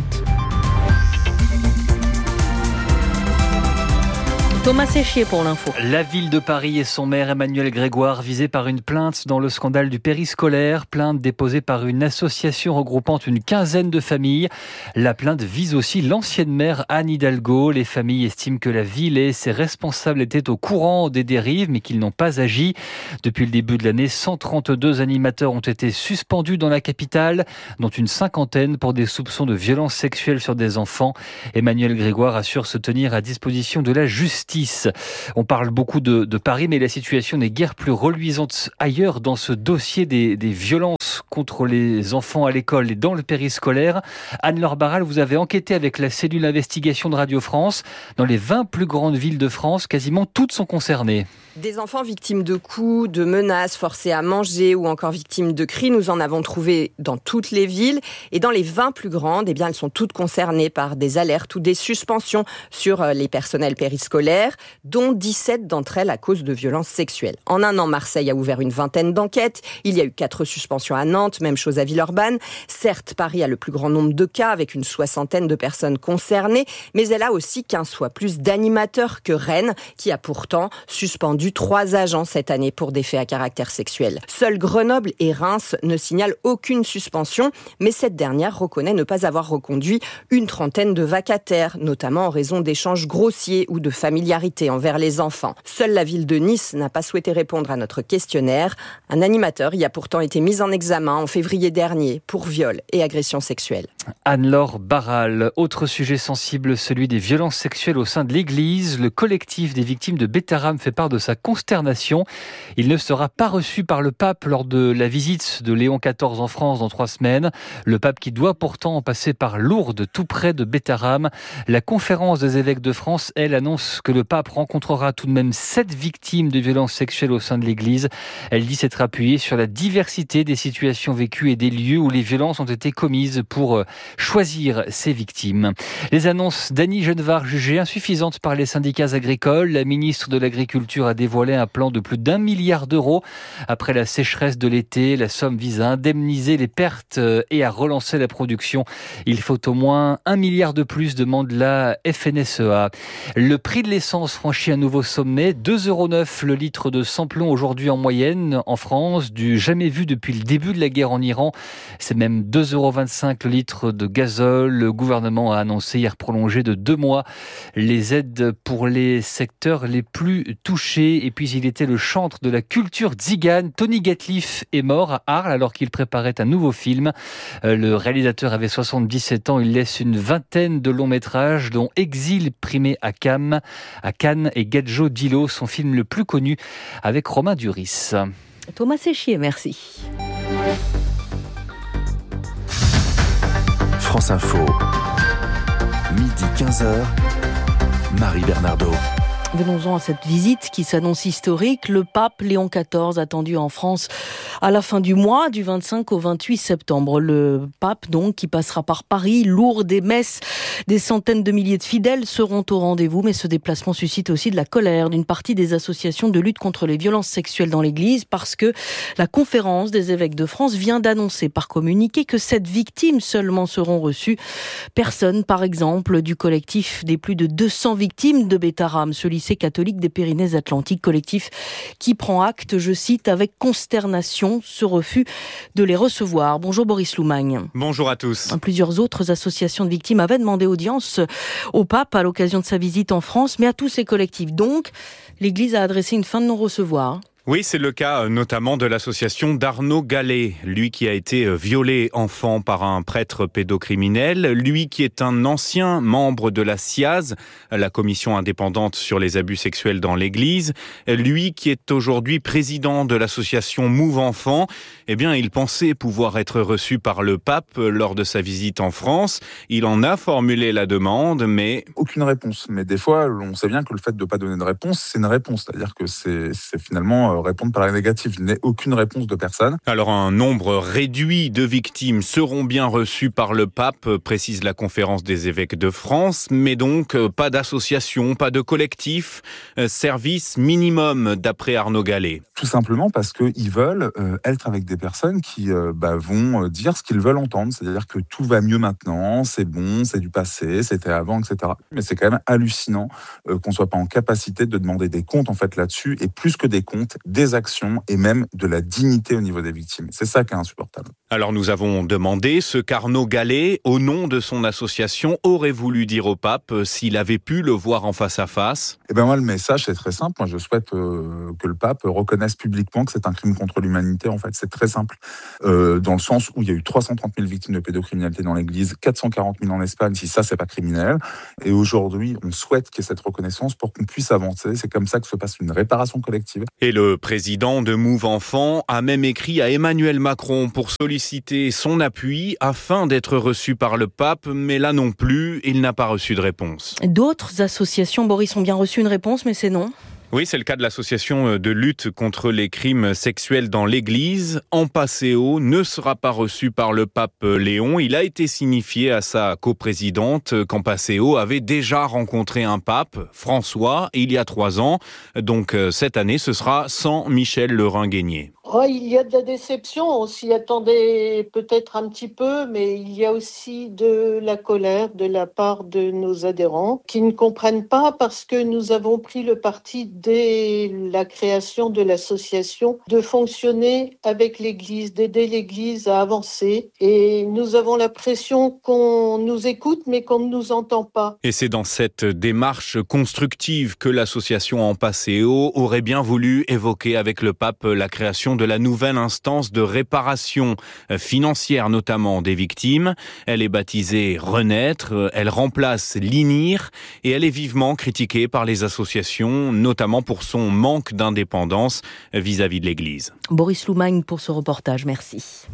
Thomas Séchier pour l'info. La ville de Paris et son maire Emmanuel Grégoire visés par une plainte dans le scandale du périscolaire. Plainte déposée par une association regroupant une quinzaine de familles. La plainte vise aussi l'ancienne maire Anne Hidalgo. Les familles estiment que la ville et ses responsables étaient au courant des dérives mais qu'ils n'ont pas agi. Depuis le début de l'année, cent trente-deux animateurs ont été suspendus dans la capitale, dont une cinquantaine pour des soupçons de violences sexuelles sur des enfants. Emmanuel Grégoire assure se tenir à disposition de la justice. On parle beaucoup de, de Paris, mais la situation n'est guère plus reluisante ailleurs dans ce dossier des, des violences contre les enfants à l'école et dans le périscolaire. Anne-Laure Barral, vous avez enquêté avec la cellule investigation de Radio France. Dans les vingt plus grandes villes de France, quasiment toutes sont concernées. Des enfants victimes de coups, de menaces, forcés à manger ou encore victimes de cris, nous en avons trouvé dans toutes les villes. Et dans les vingt plus grandes, eh bien, elles sont toutes concernées par des alertes ou des suspensions sur les personnels périscolaires, dont dix-sept d'entre elles à cause de violences sexuelles. En un an, Marseille a ouvert une vingtaine d'enquêtes. Il y a eu quatre suspensions à Nantes, même chose à Villeurbanne. Certes, Paris a le plus grand nombre de cas, avec une soixantaine de personnes concernées, mais elle a aussi quinze fois plus d'animateurs que Rennes, qui a pourtant suspendu trois agents cette année pour des faits à caractère sexuel. Seuls Grenoble et Reims ne signalent aucune suspension, mais cette dernière reconnaît ne pas avoir reconduit une trentaine de vacataires, notamment en raison d'échanges grossiers ou de familiarité envers les enfants. Seule la ville de Nice n'a pas souhaité répondre à notre questionnaire. Un animateur y a pourtant été mis en examen en février dernier pour viol et agression sexuelle. Anne-Laure Barral, autre sujet sensible, celui des violences sexuelles au sein de l'Église. Le collectif des victimes de Betterham fait part de sa consternation. Il ne sera pas reçu par le pape lors de la visite de Léon quatorze en France dans trois semaines. Le pape qui doit pourtant passer par Lourdes, tout près de Betterham. La conférence des évêques de France, elle, annonce que le pape rencontrera tout de même sept victimes de violences sexuelles au sein de l'Église. Elle dit s'être appuyée sur la diversité des situations vécues et des lieux où les violences ont été commises pour choisir ces victimes. Les annonces d'Annie Genevard jugées insuffisantes par les syndicats agricoles. La ministre de l'Agriculture a dévoilé un plan de plus d'un milliard d'euros. Après la sécheresse de l'été, la somme vise à indemniser les pertes et à relancer la production. Il faut au moins un milliard de plus, demande la F N S E A. Le prix de l'essence franchit un nouveau sommet, deux euros neuf le litre de sans-plomb aujourd'hui en moyenne en France, du jamais vu depuis le début de la guerre en Iran. C'est même deux euros vingt-cinq le litre de gazole. Le gouvernement a annoncé hier prolonger de deux mois les aides pour les secteurs les plus touchés. Et puis il était le chantre de la culture tzigane. Tony Gatliff est mort à Arles alors qu'il préparait un nouveau film. Le réalisateur avait soixante-dix-sept ans. Il laisse une vingtaine de longs métrages dont Exil primé à Cannes, à Cannes et Gadjo Dilo, son film le plus connu avec Romain Duris. Thomas Séchier, merci. France Info, midi quinze heures, Marie Bernardo. Venons-en à cette visite qui s'annonce historique. Le pape Léon quatorze attendu en France à la fin du mois, du vingt-cinq au vingt-huit septembre. Le pape, donc, qui passera par Paris, Lourdes et Metz. Des centaines de milliers de fidèles seront au rendez-vous, mais ce déplacement suscite aussi de la colère d'une partie des associations de lutte contre les violences sexuelles dans l'Église, parce que la conférence des évêques de France vient d'annoncer par communiqué que sept victimes seulement seront reçues. Personne, par exemple, du collectif des plus de deux cents victimes de Betterham, ce lycée catholique des Pyrénées-Atlantiques, collectif qui prend acte, je cite, avec consternation, ce refus de les recevoir. Bonjour Boris Loumagne. Bonjour à tous. Plusieurs autres associations de victimes avaient demandé audience au pape à l'occasion de sa visite en France, mais à tous ces collectifs. Donc, l'Église a adressé une fin de non-recevoir. Oui, c'est le cas notamment de l'association d'Arnaud Gallet, lui qui a été violé enfant par un prêtre pédocriminel, lui qui est un ancien membre de la C I A Z, la commission indépendante sur les abus sexuels dans l'Église, lui qui est aujourd'hui président de l'association Move Enfant Eh bien, il pensait pouvoir être reçu par le pape lors de sa visite en France. Il en a formulé la demande, mais... Aucune réponse. Mais des fois, on sait bien que le fait de ne pas donner de réponse, c'est une réponse. C'est-à-dire que c'est, c'est finalement répondre par la négative. Il n'y a aucune réponse de personne. Alors, un nombre réduit de victimes seront bien reçues par le pape, précise la conférence des évêques de France, mais donc pas d'association, pas de collectif, service minimum d'après Arnaud Gallet. Tout simplement parce qu'ils veulent euh, être avec des personnes qui euh, bah, vont dire ce qu'ils veulent entendre. C'est-à-dire que tout va mieux maintenant, c'est bon, c'est du passé, c'était avant, et cetera. Mais c'est quand même hallucinant euh, qu'on ne soit pas en capacité de demander des comptes en fait là-dessus, et plus que des comptes, des actions et même de la dignité au niveau des victimes. C'est ça qui est insupportable. Alors nous avons demandé ce qu'Arnaud Gallet, au nom de son association, aurait voulu dire au pape s'il avait pu le voir en face à face. Eh ben moi, le message, c'est très simple. Moi, je souhaite euh, que le pape reconnaisse publiquement que c'est un crime contre l'humanité. En fait, c'est très simple. Euh, dans le sens où il y a eu trois cent trente mille victimes de pédocriminalité dans l'Église, quatre cent quarante mille en Espagne, si ça, c'est pas criminel. Et aujourd'hui, on souhaite qu'il y ait cette reconnaissance pour qu'on puisse avancer. C'est comme ça que se passe une réparation collective. Et le président de Move Enfants a même écrit à Emmanuel Macron pour solliciter son appui afin d'être reçu par le pape. Mais là non plus, il n'a pas reçu de réponse. D'autres associations, Boris, ont bien reçu une réponse, mais c'est non. Oui, c'est le cas de l'association de lutte contre les crimes sexuels dans l'Église. Ampasséo ne sera pas reçu par le pape Léon. Il a été signifié à sa coprésidente qu'Ampasséo avait déjà rencontré un pape, François, il y a trois ans. Donc cette année, ce sera sans Michel Lerin-Guégné. Oh, il y a de la déception, on s'y attendait peut-être un petit peu, mais il y a aussi de la colère de la part de nos adhérents qui ne comprennent pas parce que nous avons pris le parti dès la création de l'association de fonctionner avec l'Église, d'aider l'Église à avancer, et nous avons l'impression qu'on nous écoute mais qu'on ne nous entend pas. Et c'est dans cette démarche constructive que l'association Ampasséo aurait bien voulu évoquer avec le pape la création de la nouvelle instance de réparation financière, notamment des victimes. Elle est baptisée Renaître, elle remplace l'I N I R et elle est vivement critiquée par les associations, notamment pour son manque d'indépendance vis-à-vis de l'Église. Boris Loumagne pour ce reportage, merci.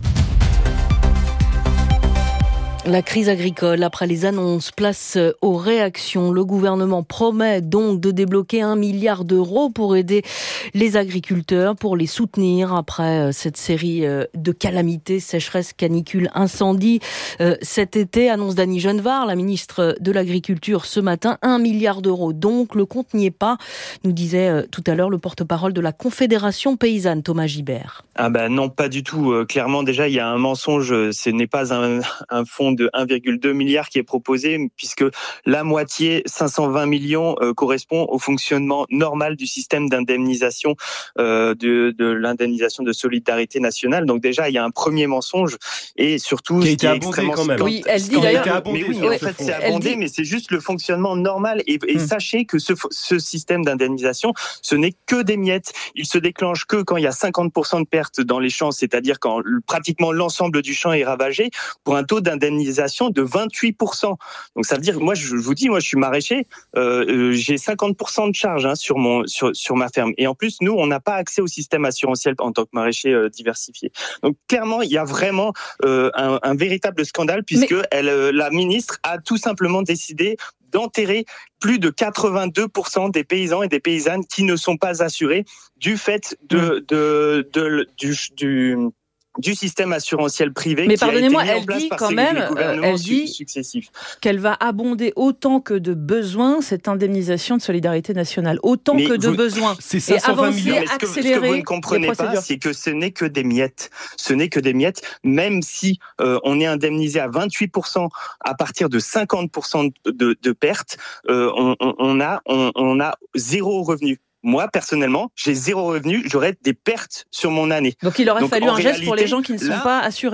La crise agricole, après les annonces, place aux réactions. Le gouvernement promet donc de débloquer un milliard d'euros pour aider les agriculteurs, pour les soutenir après cette série de calamités, sécheresse, canicule, incendie. Cet été, annonce d'Annie Genevard, la ministre de l'Agriculture, ce matin, un milliard d'euros. Donc, le compte n'y est pas, nous disait tout à l'heure le porte-parole de la Confédération paysanne, Thomas Gibert. Ah ben non, pas du tout. Clairement, déjà, il y a un mensonge. Ce n'est pas un, un fonds de un virgule deux milliard qui est proposé, puisque la moitié, cinq cent vingt millions, euh, correspond au fonctionnement normal du système d'indemnisation euh, de, de l'indemnisation de solidarité nationale. Donc déjà, il y a un premier mensonge, et surtout qui a ce été qui est abondé extrêmement quand même. Oui, elle dit d'ailleurs. Mais oui, ouais, en fait, c'est abondé, dit... mais c'est juste le fonctionnement normal. Et, et hum. sachez que ce, ce système d'indemnisation, ce n'est que des miettes. Il se déclenche que quand il y a cinquante pour cent de pertes dans les champs, c'est-à-dire quand pratiquement l'ensemble du champ est ravagé, pour un taux d'indemnisation de vingt-huit pour cent. Donc ça veut dire, moi je vous dis, moi je suis maraîcher, euh, j'ai cinquante pour cent de charge hein, sur mon sur sur ma ferme. Et en plus, nous, on n'a pas accès au système assurantiel en tant que maraîcher euh, diversifié. Donc clairement, il y a vraiment euh, un, un véritable scandale puisque Mais... elle, euh, la ministre a tout simplement décidé d'enterrer plus de quatre-vingt-deux pour cent des paysans et des paysannes qui ne sont pas assurés du fait de, de, de, de du, du du système assurantiel privé. Mais qui pardonnez-moi, a été mis elle en place dit par quand ces, même, euh, elle dit successifs. qu'elle va abonder autant que de besoin cette indemnisation de solidarité nationale, autant mais que de vous, besoin. C'est cinq cent vingt millions. Mais ce que, accélérer ce que vous ne comprenez pas, c'est que ce n'est que des miettes. Ce n'est que des miettes, même si euh, on est indemnisé à vingt-huit pour cent à partir de cinquante pour cent de, de, de pertes, euh, on, on, on a on, on a zéro revenu. Moi, personnellement, j'ai zéro revenu, j'aurais des pertes sur mon année. Donc il aurait Donc, fallu un geste réalité, pour les gens qui ne sont là, pas assurés.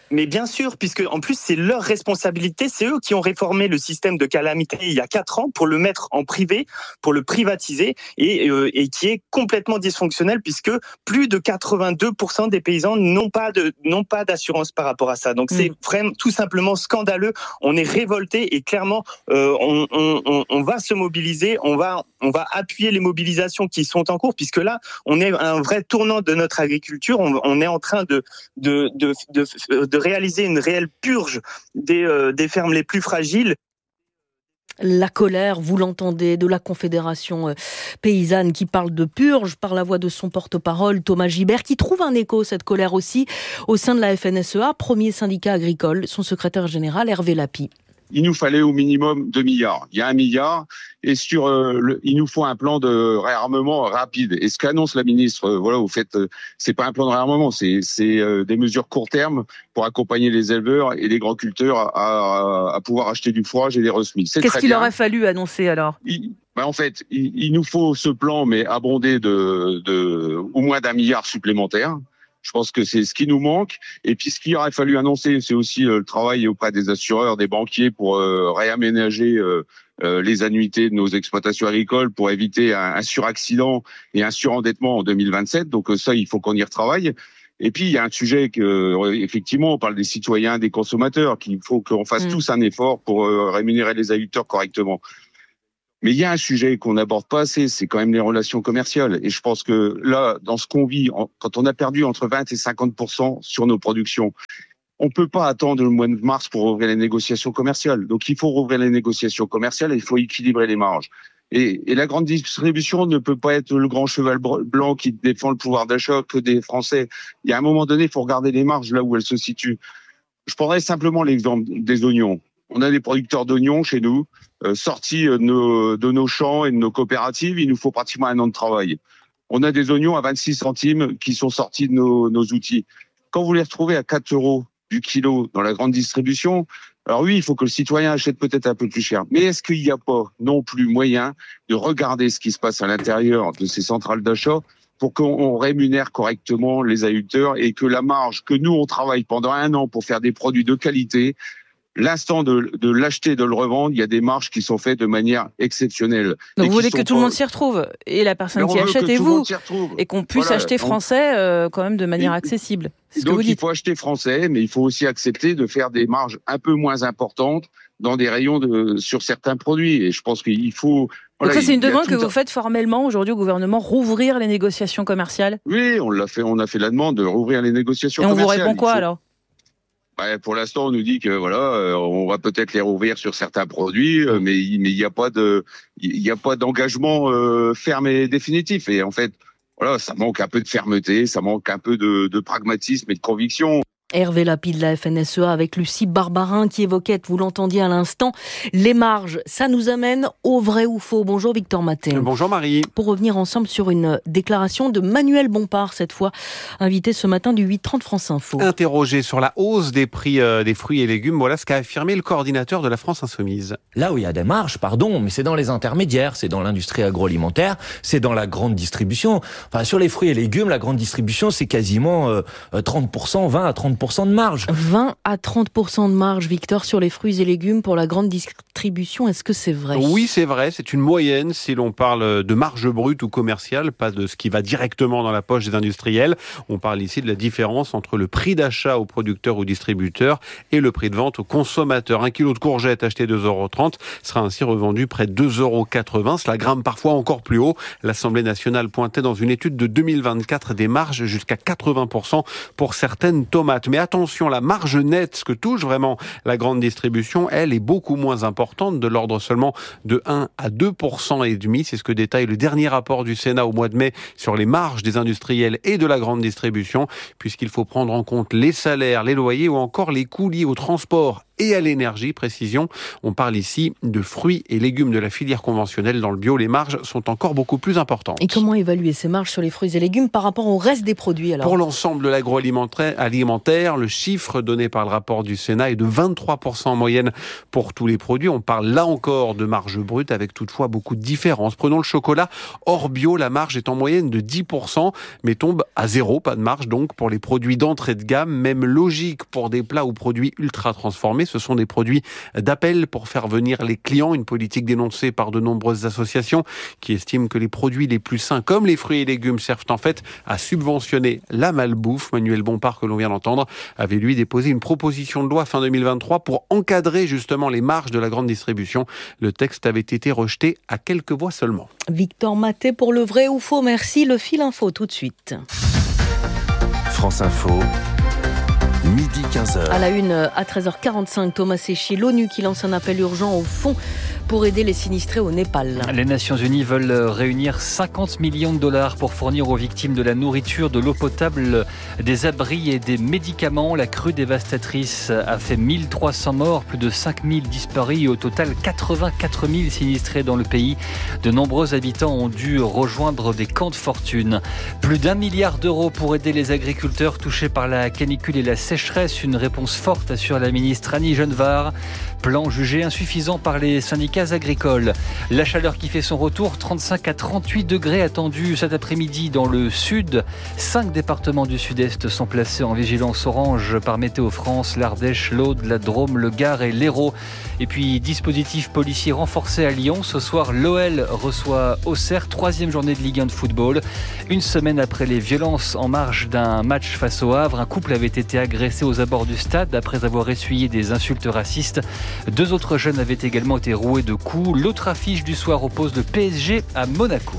Mais bien sûr, puisque en plus c'est leur responsabilité, c'est eux qui ont réformé le système de calamité il y a quatre ans pour le mettre en privé, pour le privatiser et, euh, et qui est complètement dysfonctionnel puisque plus de quatre-vingt-deux pour cent des paysans n'ont pas de n'ont pas d'assurance par rapport à ça. Donc c'est mmh. vraiment tout simplement scandaleux. On est révolté et clairement euh, on, on, on va se mobiliser, on va on va appuyer les mobilisations qui sont en cours puisque là on est à un vrai tournant de notre agriculture. On, on est en train de de de, de, de de réaliser une réelle purge des, euh, des fermes les plus fragiles. La colère, vous l'entendez, de la Confédération paysanne qui parle de purge par la voix de son porte-parole Thomas Gibert, qui trouve un écho, cette colère aussi, au sein de la F N S E A, premier syndicat agricole, son secrétaire général Hervé Lapie. Il nous fallait au minimum deux milliards. Il y a un milliard et sur euh, le, il nous faut un plan de réarmement rapide. Et ce qu'annonce la ministre, euh, voilà, au fait, euh, c'est pas un plan de réarmement, c'est, c'est euh, des mesures court terme pour accompagner les éleveurs et les grands culteurs à, à, à pouvoir acheter du fourrage et des resemis. C'est Qu'est-ce qu'il bien. aurait fallu annoncer alors? il, ben En fait, il, il nous faut ce plan, mais abondé de, de au moins d'un milliard supplémentaire. Je pense que c'est ce qui nous manque. Et puis, ce qu'il aurait fallu annoncer, c'est aussi euh, le travail auprès des assureurs, des banquiers pour euh, réaménager euh, euh, les annuités de nos exploitations agricoles pour éviter un, un suraccident et un surendettement en deux mille vingt-sept. Donc euh, ça, il faut qu'on y retravaille. Et puis, il y a un sujet que, euh, effectivement, on parle des citoyens, des consommateurs, qu'il faut qu'on fasse mmh. tous un effort pour euh, rémunérer les agriculteurs correctement. Mais il y a un sujet qu'on n'aborde pas assez, c'est quand même les relations commerciales. Et je pense que là, dans ce qu'on vit, quand on a perdu entre vingt et cinquante pour cent sur nos productions, on peut pas attendre le mois de mars pour rouvrir les négociations commerciales. Donc il faut rouvrir les négociations commerciales et il faut équilibrer les marges. Et, et la grande distribution ne peut pas être le grand cheval blanc qui défend le pouvoir d'achat que des Français. Il y a un moment donné, il faut regarder les marges là où elles se situent. Je prendrai simplement l'exemple des oignons. On a des producteurs d'oignons chez nous, euh, sortis de nos, de nos champs et de nos coopératives. Il nous faut pratiquement un an de travail. On a des oignons à vingt-six centimes qui sont sortis de nos, nos outils. Quand vous les retrouvez à quatre euros du kilo dans la grande distribution, alors oui, il faut que le citoyen achète peut-être un peu plus cher. Mais est-ce qu'il n'y a pas non plus moyen de regarder ce qui se passe à l'intérieur de ces centrales d'achat pour qu'on rémunère correctement les agriculteurs et que la marge que nous, on travaille pendant un an pour faire des produits de qualité, l'instant de, de l'acheter et de le revendre, il y a des marges qui sont faites de manière exceptionnelle. Donc vous voulez que tout le monde s'y retrouve, et la personne qui achète et vous, et qu'on puisse voilà, acheter français euh, quand même de manière et, accessible. C'est ce donc que vous dites. Il faut acheter français, mais il faut aussi accepter de faire des marges un peu moins importantes dans des rayons de, sur certains produits. Et je pense qu'il faut... Voilà, donc ça, c'est une demande que vous faites formellement aujourd'hui au gouvernement, rouvrir les négociations commerciales? Oui, on l'a fait, on a fait la demande de rouvrir les négociations et commerciales. Et on vous répond quoi faut... alors? Ouais, pour l'instant, on nous dit que voilà, euh, on va peut-être les rouvrir sur certains produits, euh, mais mais il n'y a pas de, il y a pas d'engagement euh, ferme et définitif. Et en fait, voilà, ça manque un peu de fermeté, ça manque un peu de, de pragmatisme et de conviction. Hervé Lapie de la F N S E A avec Lucie Barbarin qui évoquait, vous l'entendiez à l'instant, les marges. Ça nous amène au vrai ou faux. Bonjour Victor Maté. Bonjour Marie. Pour revenir ensemble sur une déclaration de Manuel Bompard, cette fois invité ce matin du huit trente France Info. Interrogé sur la hausse des prix euh, des fruits et légumes, voilà ce qu'a affirmé le coordinateur de la France Insoumise. Là où il y a des marges, pardon, mais c'est dans les intermédiaires, c'est dans l'industrie agroalimentaire, c'est dans la grande distribution. Enfin, sur les fruits et légumes, la grande distribution, c'est quasiment euh, trente pour cent, vingt à trente pour cent de marge. vingt à trente pour cent de marge, Victor, sur les fruits et légumes pour la grande distribution. Est-ce que c'est vrai ? Oui, c'est vrai. C'est une moyenne si l'on parle de marge brute ou commerciale, pas de ce qui va directement dans la poche des industriels. On parle ici de la différence entre le prix d'achat aux producteurs ou distributeurs et le prix de vente aux consommateurs. Un kilo de courgettes acheté deux euros trente sera ainsi revendu près de deux euros quatre-vingts. Cela grimpe parfois encore plus haut. L'Assemblée nationale pointait dans une étude de deux mille vingt-quatre des marges jusqu'à quatre-vingts pour cent pour certaines tomates. Mais attention, la marge nette, ce que touche vraiment la grande distribution, elle est beaucoup moins importante, de l'ordre seulement de un à deux pour cent et demi. C'est ce que détaille le dernier rapport du Sénat au mois de mai sur les marges des industriels et de la grande distribution, puisqu'il faut prendre en compte les salaires, les loyers ou encore les coûts liés au transport et à l'énergie. Précision, on parle ici de fruits et légumes de la filière conventionnelle. Dans le bio, les marges sont encore beaucoup plus importantes. Et comment évaluer ces marges sur les fruits et légumes par rapport au reste des produits alors ? Pour l'ensemble de l'agroalimentaire, le chiffre donné par le rapport du Sénat est de vingt-trois pour cent en moyenne pour tous les produits. On parle là encore de marge brute avec toutefois beaucoup de différences. Prenons le chocolat. Hors bio, la marge est en moyenne de dix pour cent, mais tombe à zéro, pas de marge donc pour les produits d'entrée de gamme. Même logique pour des plats ou produits ultra transformés. Ce sont des produits d'appel pour faire venir les clients. Une politique dénoncée par de nombreuses associations qui estiment que les produits les plus sains, comme les fruits et légumes, servent en fait à subventionner la malbouffe. Manuel Bompard, que l'on vient d'entendre, avait lui déposé une proposition de loi fin deux mille vingt-trois pour encadrer justement les marges de la grande distribution. Le texte avait été rejeté à quelques voix seulement. Victor Maté pour le vrai ou faux. Merci. Le fil info tout de suite. France Info. Midi quinze heures. À la une, à treize heures quarante-cinq, Thomas Séchi, l'ONU qui lance un appel urgent au fonds pour aider les sinistrés au Népal. Les Nations Unies veulent réunir cinquante millions de dollars pour fournir aux victimes de la nourriture, de l'eau potable, des abris et des médicaments. La crue dévastatrice a fait mille trois cents morts, plus de cinq mille disparus et au total quatre-vingt-quatre mille sinistrés dans le pays. De nombreux habitants ont dû rejoindre des camps de fortune. Plus d'un milliard d'euros pour aider les agriculteurs touchés par la canicule et la sécheresse. Une réponse forte, assure la ministre Annie Genevard. Plan jugé insuffisant par les syndicats agricoles. La chaleur qui fait son retour, trente-cinq à trente-huit degrés attendus cet après-midi dans le sud. Cinq départements du sud-est sont placés en vigilance orange par Météo France, l'Ardèche, l'Aude, la Drôme, le Gard et l'Hérault. Et puis, dispositif policier renforcé à Lyon. Ce soir, l'O L reçoit Auxerre, troisième journée de Ligue un de football. Une semaine après les violences en marge d'un match face au Havre, un couple avait été agressé aux abords du stade après avoir essuyé des insultes racistes. Deux autres jeunes avaient également été roués de coups. L'autre affiche du soir oppose le P S G à Monaco.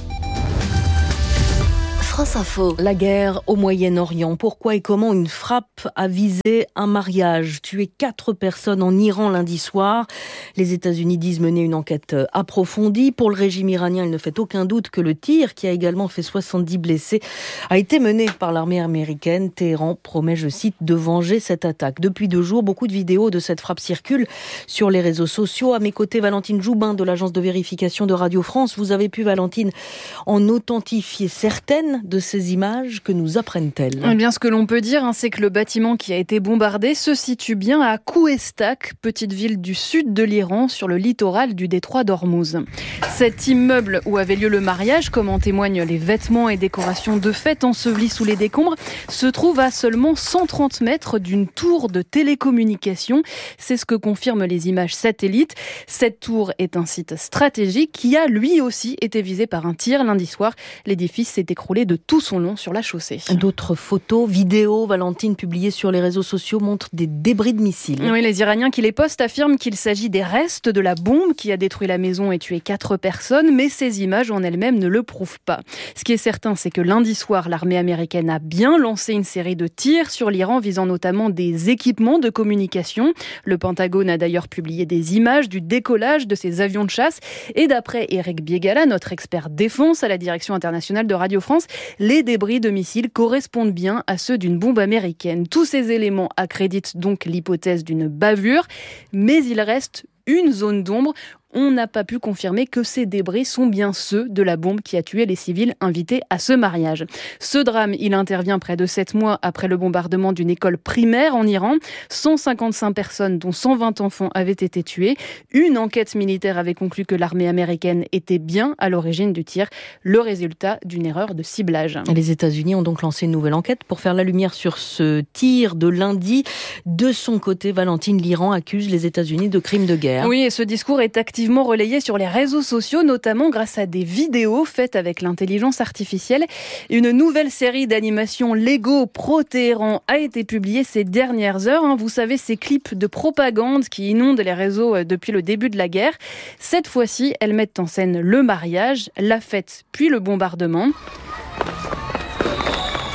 France Info. La guerre au Moyen-Orient. Pourquoi et comment une frappe a visé un mariage, tué quatre personnes en Iran lundi soir. Les États-Unis disent mener une enquête approfondie. Pour le régime iranien, il ne fait aucun doute que le tir, qui a également fait soixante-dix blessés, a été mené par l'armée américaine. Téhéran promet, je cite, de venger cette attaque. Depuis deux jours, beaucoup de vidéos de cette frappe circulent sur les réseaux sociaux. À mes côtés, Valentine Joubin de l'agence de vérification de Radio France. Vous avez pu, Valentine, en authentifier certaines de ces images. Que nous apprennent-elles ? Eh bien, ce que l'on peut dire, hein, c'est que le bâtiment qui a été bombardé se situe bien à Kouestak, petite ville du sud de l'Iran, sur le littoral du détroit d'Ormuz. Cet immeuble où avait lieu le mariage, comme en témoignent les vêtements et décorations de fête ensevelis sous les décombres, se trouve à seulement cent trente mètres d'une tour de télécommunication. C'est ce que confirment les images satellites. Cette tour est un site stratégique qui a lui aussi été visé par un tir lundi soir. L'édifice s'est écroulé de tout son long sur la chaussée. D'autres photos, vidéos, Valentine, publiées sur les réseaux sociaux montrent des débris de missiles. Oui, les Iraniens qui les postent affirment qu'il s'agit des restes de la bombe qui a détruit la maison et tué quatre personnes, mais ces images en elles-mêmes ne le prouvent pas. Ce qui est certain, c'est que lundi soir, l'armée américaine a bien lancé une série de tirs sur l'Iran, visant notamment des équipements de communication. Le Pentagone a d'ailleurs publié des images du décollage de ces avions de chasse. Et d'après Eric Biegala, notre expert défense à la direction internationale de Radio France, les débris de missiles correspondent bien à ceux d'une bombe américaine. Tous ces éléments accréditent donc l'hypothèse d'une bavure, mais il reste une zone d'ombre. On n'a pas pu confirmer que ces débris sont bien ceux de la bombe qui a tué les civils invités à ce mariage. Ce drame, il intervient près de sept mois après le bombardement d'une école primaire en Iran. cent cinquante-cinq personnes, dont cent vingt enfants, avaient été tuées. Une enquête militaire avait conclu que l'armée américaine était bien à l'origine du tir, le résultat d'une erreur de ciblage. Les États-Unis ont donc lancé une nouvelle enquête pour faire la lumière sur ce tir de lundi. De son côté, Valentine, l'Iran accuse les États-Unis de crimes de guerre. Oui, et ce discours est actif relayé sur les réseaux sociaux, notamment grâce à des vidéos faites avec l'intelligence artificielle. Une nouvelle série d'animation Lego Pro Téhéran a été publiée ces dernières heures. Vous savez, ces clips de propagande qui inondent les réseaux depuis le début de la guerre. Cette fois-ci, elles mettent en scène le mariage, la fête, puis le bombardement.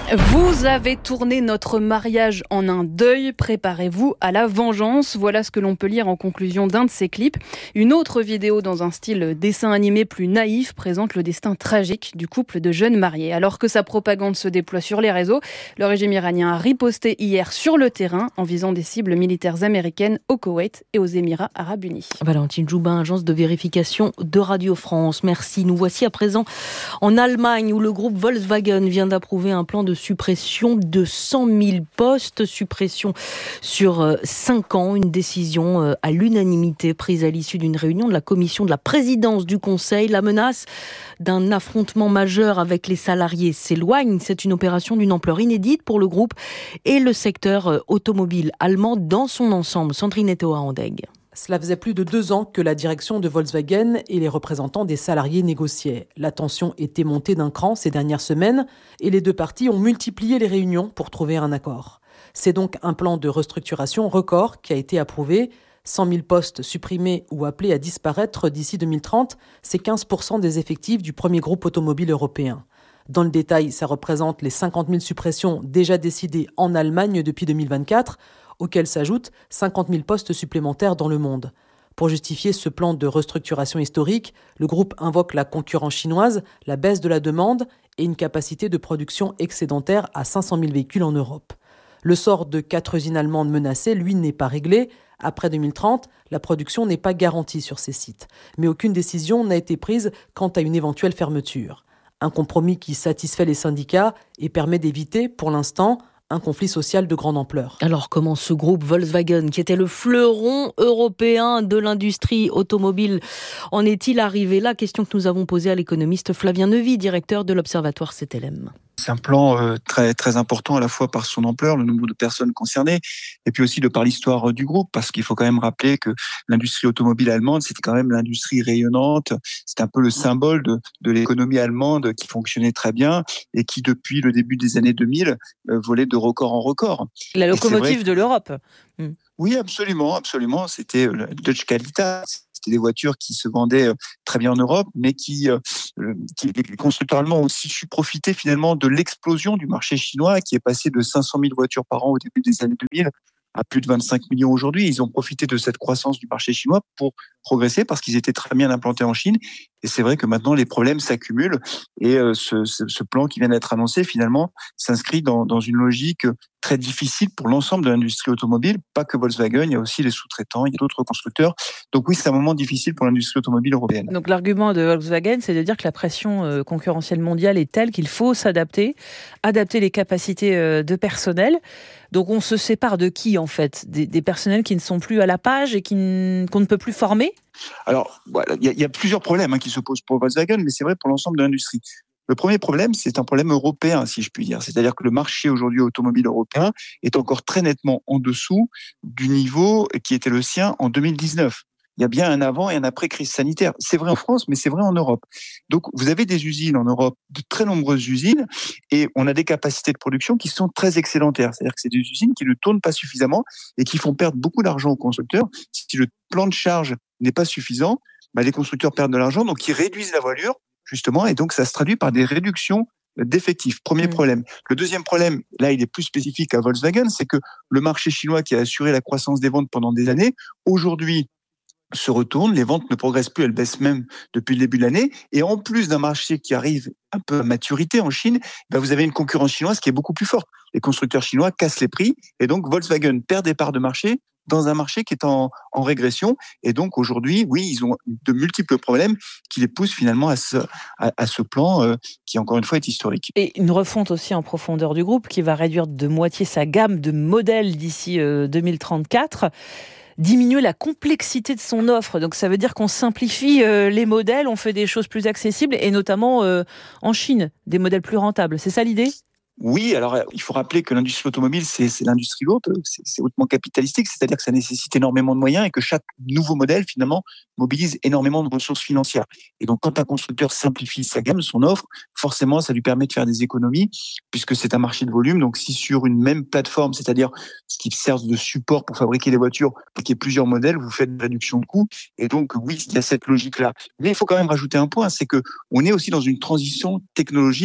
Vous avez tourné notre mariage en un deuil, préparez-vous à la vengeance. Voilà ce que l'on peut lire en conclusion d'un de ces clips. Une autre vidéo dans un style dessin animé plus naïf présente le destin tragique du couple de jeunes mariés. Alors que sa propagande se déploie sur les réseaux, le régime iranien a riposté hier sur le terrain en visant des cibles militaires américaines au Koweït et aux Émirats Arabes Unis. Valentine Joubin, agence de vérification de Radio France. Merci. Nous voici à présent en Allemagne où le groupe Volkswagen vient d'approuver un plan de suppression de cent mille postes, suppression sur cinq ans, une décision à l'unanimité prise à l'issue d'une réunion de la commission de la présidence du Conseil. La menace d'un affrontement majeur avec les salariés s'éloigne. C'est une opération d'une ampleur inédite pour le groupe et le secteur automobile allemand dans son ensemble. Sandrine Etoa-Andeg. Cela faisait plus de deux ans que la direction de Volkswagen et les représentants des salariés négociaient. La tension était montée d'un cran ces dernières semaines et les deux parties ont multiplié les réunions pour trouver un accord. C'est donc un plan de restructuration record qui a été approuvé. cent mille postes supprimés ou appelés à disparaître d'ici deux mille trente, c'est quinze pour cent des effectifs du premier groupe automobile européen. Dans le détail, ça représente les cinquante mille suppressions déjà décidées en Allemagne depuis deux mille vingt-quatre, auxquels s'ajoutent cinquante mille postes supplémentaires dans le monde. Pour justifier ce plan de restructuration historique, le groupe invoque la concurrence chinoise, la baisse de la demande et une capacité de production excédentaire à cinq cent mille véhicules en Europe. Le sort de quatre usines allemandes menacées, lui, n'est pas réglé. Après deux mille trente, la production n'est pas garantie sur ces sites. Mais aucune décision n'a été prise quant à une éventuelle fermeture. Un compromis qui satisfait les syndicats et permet d'éviter, pour l'instant, un conflit social de grande ampleur. Alors comment ce groupe Volkswagen, qui était le fleuron européen de l'industrie automobile, en est-il arrivé là? Question que nous avons posée à l'économiste Flavien Neuvy, directeur de l'Observatoire C T L M. C'est un plan euh, très très important à la fois par son ampleur, le nombre de personnes concernées, et puis aussi de par l'histoire du groupe, parce qu'il faut quand même rappeler que l'industrie automobile allemande, c'était quand même l'industrie rayonnante, c'était un peu le symbole de, de l'économie allemande qui fonctionnait très bien et qui depuis le début des années deux mille euh, volait de record en record. La locomotive de l'Europe. Mmh. Oui, absolument, absolument. C'était le Deutsche Qualität. C'était des voitures qui se vendaient très bien en Europe, mais qui, euh, qui les constructeurs allemands ont aussi su profiter finalement de l'explosion du marché chinois qui est passé de cinq cent mille voitures par an au début des années deux mille à plus de vingt-cinq millions aujourd'hui. Ils ont profité de cette croissance du marché chinois pour progresser parce qu'ils étaient très bien implantés en Chine. Et c'est vrai que maintenant, les problèmes s'accumulent. Et euh, ce, ce, ce plan qui vient d'être annoncé, finalement, s'inscrit dans, dans une logique très difficile pour l'ensemble de l'industrie automobile. Pas que Volkswagen, il y a aussi les sous-traitants, il y a d'autres constructeurs. Donc oui, c'est un moment difficile pour l'industrie automobile européenne. Donc l'argument de Volkswagen, c'est de dire que la pression euh, concurrentielle mondiale est telle qu'il faut s'adapter, adapter les capacités euh, de personnel. Donc on se sépare de qui en fait? Des, des personnels qui ne sont plus à la page et qui n... qu'on ne peut plus former? Alors, voilà, il y, y a plusieurs problèmes hein, qui se posent pour Volkswagen, mais c'est vrai pour l'ensemble de l'industrie. Le premier problème, c'est un problème européen, si je puis dire. C'est-à-dire que le marché aujourd'hui automobile européen est encore très nettement en dessous du niveau qui était le sien en deux mille dix-neuf. Il y a bien un avant et un après crise sanitaire. C'est vrai en France, mais c'est vrai en Europe. Donc, vous avez des usines en Europe, de très nombreuses usines, et on a des capacités de production qui sont très excédentaires. C'est-à-dire que c'est des usines qui ne tournent pas suffisamment et qui font perdre beaucoup d'argent aux constructeurs. Si le plan de charge n'est pas suffisant, bah, les constructeurs perdent de l'argent, donc ils réduisent la voilure, justement, et donc ça se traduit par des réductions d'effectifs. Premier mmh. problème. Le deuxième problème, là, il est plus spécifique à Volkswagen, c'est que le marché chinois qui a assuré la croissance des ventes pendant des années, aujourd'hui, se retourne, les ventes ne progressent plus, elles baissent même depuis le début de l'année. Et en plus d'un marché qui arrive un peu à maturité en Chine, ben vous avez une concurrence chinoise qui est beaucoup plus forte. Les constructeurs chinois cassent les prix et donc Volkswagen perd des parts de marché dans un marché qui est en, en régression. Et donc aujourd'hui, oui, ils ont de multiples problèmes qui les poussent finalement à ce, à, à ce plan euh, qui, encore une fois, est historique. Et une refonte aussi en profondeur du groupe qui va réduire de moitié sa gamme de modèles d'ici euh, deux mille trente-quatre. Diminuer la complexité de son offre. Donc ça veut dire qu'on simplifie euh, les modèles, on fait des choses plus accessibles et notamment euh, en Chine, des modèles plus rentables. C'est ça l'idée ? Oui, alors il faut rappeler que l'industrie automobile, c'est, c'est l'industrie lourde, c'est, c'est hautement capitalistique, c'est-à-dire que ça nécessite énormément de moyens et que chaque nouveau modèle, finalement, mobilise énormément de ressources financières. Et donc, quand un constructeur simplifie sa gamme, son offre, forcément, ça lui permet de faire des économies, puisque c'est un marché de volume. Donc, si sur une même plateforme, c'est-à-dire ce qui sert de support pour fabriquer les voitures, pour qu'il y ait plusieurs modèles, vous faites une réduction de coûts. Et donc, oui, il y a cette logique-là. Mais il faut quand même rajouter un point, c'est que on est aussi dans une transition technologique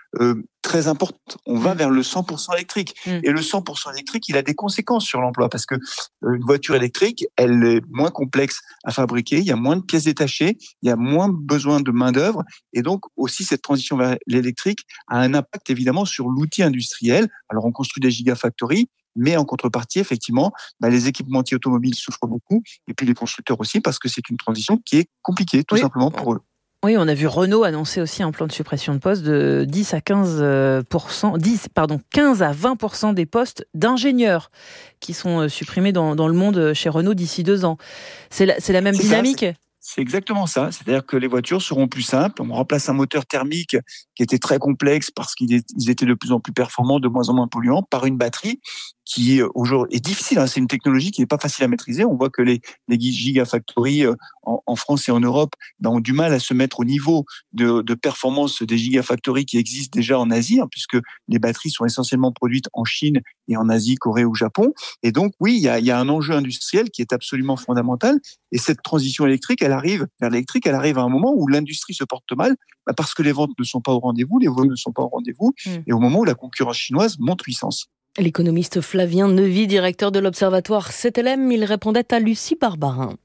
euh, très importante. On va vers le cent pour cent électrique. Mmh. Et le cent pour cent électrique, il a des conséquences sur l'emploi parce que euh, une voiture électrique, elle est moins complexe à fabriquer, il y a moins de pièces détachées, il y a moins besoin de main-d'œuvre. Et donc, aussi, cette transition vers l'électrique a un impact évidemment sur l'outil industriel. Alors, on construit des gigafactories, mais en contrepartie, effectivement, bah, les équipementiers automobiles souffrent beaucoup, et puis les constructeurs aussi, parce que c'est une transition qui est compliquée, tout oui. simplement pour eux. Oui, on a vu Renault annoncer aussi un plan de suppression de postes de dix à quinze pour cent, dix, pardon, quinze à vingt pour cent des postes d'ingénieurs qui sont supprimés dans, dans le monde chez Renault d'ici deux ans. C'est la, c'est la même c'est dynamique ça, c'est... C'est exactement ça. C'est-à-dire que les voitures seront plus simples. On remplace un moteur thermique qui était très complexe parce qu'ils étaient de plus en plus performants, de moins en moins polluants, par une batterie qui aujourd'hui est difficile. Hein. C'est une technologie qui n'est pas facile à maîtriser. On voit que les, les gigafactories en, en France et en Europe ben, ont du mal à se mettre au niveau de, de performance des gigafactories qui existent déjà en Asie, hein, puisque les batteries sont essentiellement produites en Chine et en Asie, Corée ou Japon. Et donc, oui, il y a, il y a un enjeu industriel qui est absolument fondamental. Et cette transition électrique, elle arrive vers l'électrique, elle arrive à un moment où l'industrie se porte mal bah parce que les ventes ne sont pas au rendez-vous, les volumes ne sont pas au rendez-vous, mmh. et au moment où la concurrence chinoise monte puissance. L'économiste Flavien Neuvy, directeur de l'Observatoire C T L M, il répondait à Lucie Barbarin.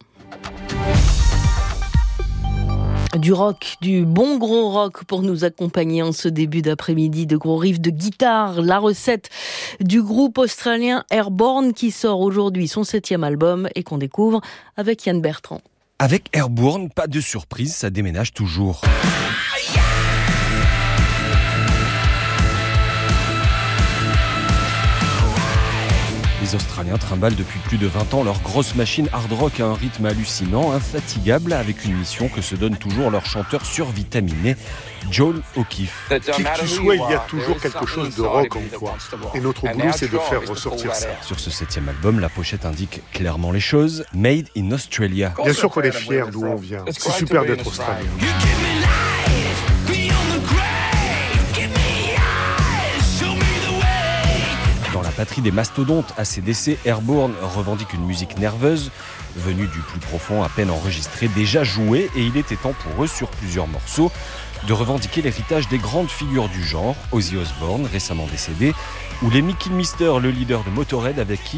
Du rock, du bon gros rock pour nous accompagner en ce début d'après-midi, de gros riffs de guitare, la recette du groupe australien Airborne qui sort aujourd'hui son septième album et qu'on découvre avec Yann Bertrand. Avec Airborne, pas de surprise, ça déménage toujours. Les Australiens trimballent depuis plus de vingt ans leur grosse machine hard rock à un rythme hallucinant, infatigable, avec une mission que se donne toujours leur chanteur survitaminé, Joel O'Keefe. Qui que tu sois, il y a toujours quelque chose de rock en toi. Et notre boulot, c'est de faire ressortir ça. Sur ce septième album, la pochette indique clairement les choses. Made in Australia. Bien sûr qu'on est fiers d'où on vient. C'est super d'être australien. Dans la patrie des mastodontes A C D C, Airborne revendique une musique nerveuse, venue du plus profond, à peine enregistrée, déjà jouée, et il était temps pour eux, sur plusieurs morceaux, de revendiquer l'héritage des grandes figures du genre, Ozzy Osbourne, récemment décédé, ou Lemmy Kilmister, le leader de Motorhead, avec qui